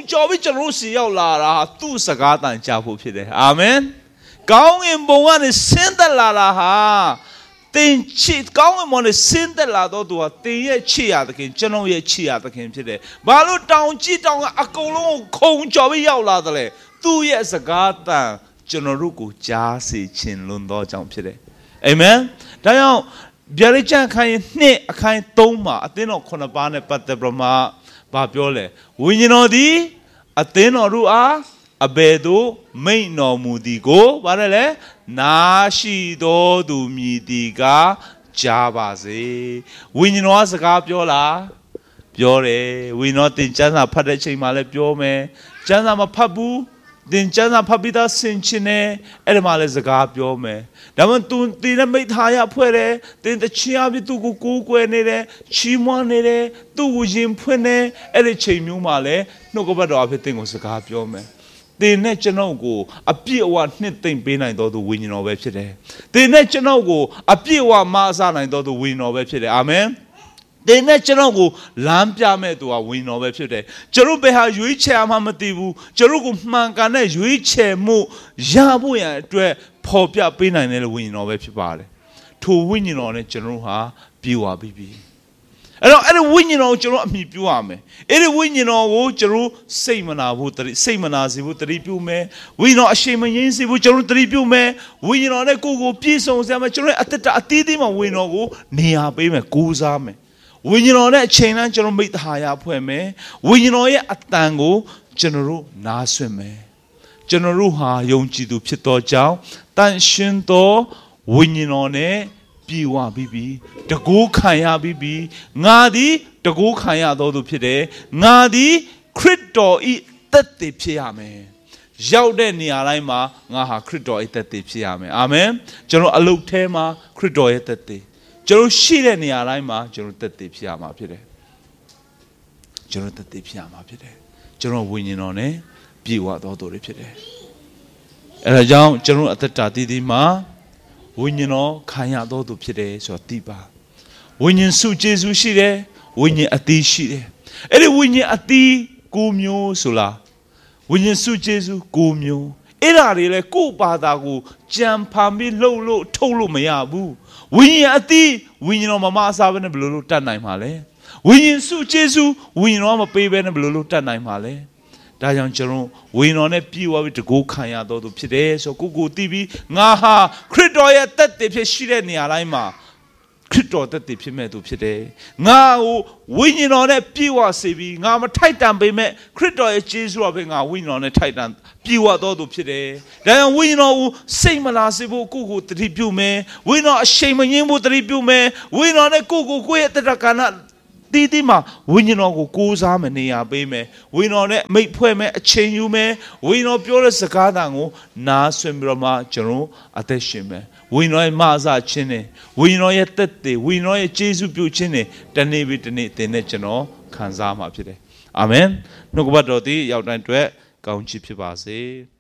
ကြော်ပြီးကျွန်တော်စီရောက်လာတာသူ့စကားတန်ကြားဖို့ဖြစ်တယ်အာမင်ကောင်းငင်ဘုံကနေဆင်းသက်လာတာဟာတင်ချစ်ကောင်းငင်ဘုံနဲ့ဆင်းသက်လာတော့သူဟာတင်ရဲ့ချစ်ရသခင်ကျွန်တော်ရဲ့ချစ်ရသခင်ဖြစ်တယ်ဘာလို့တောင်ကြည့်တောင်ကအကုန်လုံးကိုခုံကြော်ပြီးရောက်လာတယ်လေသူ့ရဲ့စကားတန်ကျွန်တော်တို့ကိုကြားစေခြင်းလွန်သောကြောင့်ဖြစ်တယ်အာမင်ဒါကြောင့်ဗျာဒိတ်ကျမ်းခိုင်းနှစ်အခိုင်းသုံးမှာအသင်းတော်ခုနှစ်ပါးနဲ့ပတ်သက်ပြီးမှဘာပြောလဲဝိညာဉ်တော်သည်အသင်းတော်တို့အားအဘယ်သို့မိန့်တော်မူသည်ကိုဗါတယ်လေနာရှိတော်သူမြည်သည်ကကြားပါစေဝိညာဉ်တော်ကစကားပြောလားပြောတယ်ဝိညာဉ်တော်သင်ကျမ်းစာဖတ်တဲ့ချိန်မှာလည်းပြောမယ်ကျမ်းစာမဖတ်ဘူးသင်ကျမ်းစာဖတ်ပြီးသားဆင်ခြင်တယ်အဲ့ဒီမှာလည်းစကားပြောမယ်ဒါမှမဟုတ်သင်နဲ့မိသားရဖွဲ့တယ်သင်တချင်အပြသူကိုကိုးကွယ်နေတယ်ချီးမွမ်းနေတယ်သူ့ကိုယင်ဖွင့်နေအဲ့ဒီချိန်မျိုးမှာလည်းနှုတ်ကပတ်တော်အဖြစ်သင်ကိုစကားပြောမယ်သင်နဲ့ကျွန်တော်ကိုအပြည့်အဝနှစ်သိမ့်ပေးနိုင်တော်သူဝိညာဉ်တော်ပဲဖြစ်တယ်သင်နဲ့ကျွန်တော်ကိုအပြည့်အဝမအစနိုင်တော်သူဝိညာဉ်တော်ပဲဖြစ်တယ်အာမင်သင်နဲ့ကျွန်တော်ကိုလမ်းပြမဲ့သူကဝိညာဉ်တော်ပဲဖြစ်တယ်ကျွန်တော်ဘယ်ဟာရွေးချယ်မှမသိဘူးကျွန်တော်ကိုမှန်ကန်တဲ့ရွေးချယ်မှုရဖို့ရန်အတွက်ပေါ်ပြပေးနိုင်တဲ့ဝိညာဉ်တော်ပဲဖြစ်ပါတယ်ထိုဝိညာဉ်တော်နဲ့ကျွန်တော်ဟာပြေဝပြီးပြီအဲ့တော့အဲ့ဒီဝိညာဉ်တော်ကိုကျွန်တော်အမိပြုရမယ်အဲ့ဒီဝိညာဉ်တော်ကိုကျွန်တော်စိတ်မနာဖို့စိတ်မနာစေဖို့တတိပြုမယ်ဝိညာဉ်တော်အရှိန်မငြိမ်းစေဖို့ကျွန်တော်တတိပြုမယ်ဝိညာဉ်တော်နဲ့ကိုယ်ကိုပြည့်စုံစေမယ်ကျွန်တော်အတ္တအသီးသီးမှာဝိညာဉ်တော်ကိုနေရာပေးမယ်ကိုးစားမယ်ဝိညာဉ်တော်နဲ့အချိန်တိုင်းကျွန်တော်မိသားရဖွဲ့မယ်ဝိညာဉ်တော်ရဲ့အတန်ကိုကျွန်တော်တို့နားဆွင့်မယ်ကျွန်တော်တို့ဟာယုံကြည်သူဖြစ်သောကြောင့်တန်ရှင်သောဝိညာဉ်တော်နဲ့ပြေဝပြီးပြီတကူခံရပြီးပြီငါသည်တကူခံရသောသူဖြစ်တယ်ငါသည်ခရစ်တော်ဤသက်သေဖြစ်ရမယ်ရောက်တဲ့နေရာတိုင်းမှာငါဟာခရစ်တော်ဤသက်သေဖြစ်ရမယ်အာမင်ကျွန်တော်အလုပ်ထဲမှာခရစ်တော်ရဲ့သက်သေကျွန်တော်ရှိတဲ့နေရာတိုင်းမှာကျွန်တော်သက်သေဖြစ်ရမှာဖြစ်တယ်ကျွန်တော်သက်သေဖြစ်ရမှာဖြစ်တယ်ကျွန်တော်ဝိညာဉ်တော်နဲ့ပြေဝတော်သူတွေဖြစ်တယ်အဲဒါကြောင့်ကျွန်တော်အသက်တာတည်တည်မှာဝိညာဉ်တော်ခံရတော်သူဖြစ်တယ်ဆိုတော့သိပါဝိညာဉ်စုကျေစုရှိတယ်ဝိညာဉ်အသီးရှိတယ်အဲ့ဒီဝိညာဉ်အသီးကိုမျိုးဆိုလားဝိညာဉ်စုကျေစုကိုမျိုးအဲ့ဒါတွေလေကိုယ့်ဘာသာကိုကြံဖန်ပြီးလှုပ်လို့ထုတ်လို့မရဘူးဝိညာဉ်အသီးဝိညာဉ်တော်မမအစားဘဲနဲ့ဘယ်လိုလုပ်တတ်နိုင်မှာလဲဝိညာဉ်စုကျေစုဝိညာဉ်တော်မပေးဘဲနဲ့ဘယ်လိုလုပ်တတ်နိုင်မှာလဲဒါကြောင့်ကျွန်တော်ဝိညာဉ်တော်နဲ့ပြည့်ဝပြီးတကူခံရတော်သူဖြစ်တယ်ဆိုကိုကိုတီးပြီးငါဟာခရစ်တော်ရဲ့သက်သေဖြစ်ရှိတဲ့နေရာတိုင်းမှာခရစ်တော်သက်သေဖြစ်မဲ့သူဖြစ်တယ်ငါကိုဝိညာဉ်တော်နဲ့ပြည့်ဝစေပြီးငါမထိုက်တန်ပေမဲ့ခရစ်တော်ရဲ့ကျေးဇူးတော်ပဲငါဝိညာဉ်တော်နဲ့ထိုက်တန်ပြည့်ဝတော်သူဖြစ်တယ်ဒါကြောင့်ဝိညာဉ်တော်ကိုစိတ်မလာစေဖို့ကိုကိုတတိပြုမယ်ဝိညာဉ်တော်အရှိန်မငြင်းဖို့တတိပြုမယ်ဝိညာဉ်တော်နဲ့ကိုကိုကိုရဲ့တတကနာတီးတီးမှာဝိညာဉ်တော်ကိုကိုးစားမနေရပေးမယ်ဝိညာဉ်တော်နဲ့မိတ်ဖွဲ့မယ်အချိန်ယူမယ်ဝိညာဉ်တော်ပြောတဲ့စကားတန်ကိုနားဆွင့်ပြီးတော့မှကျွန်တော်အသက်ရှင်မယ်ဝိညာဉ်တော်ရဲ့မဆာခြင်းနဲ့ဝိညာဉ်တော်ရဲ့သက်သေဝိညာဉ်တော်ရဲ့ကျေးဇူးပြုခြင်းနဲ့တနေ့ပြီးတနေ့သင်နဲ့ကျွန်တော်ခံစားမှာဖြစ်တယ်အာမင်နှုတ်ကပတ်တော်သည်ရောက်တိုင်းအတွက်ကောင်းချီးဖြစ်ပါစေ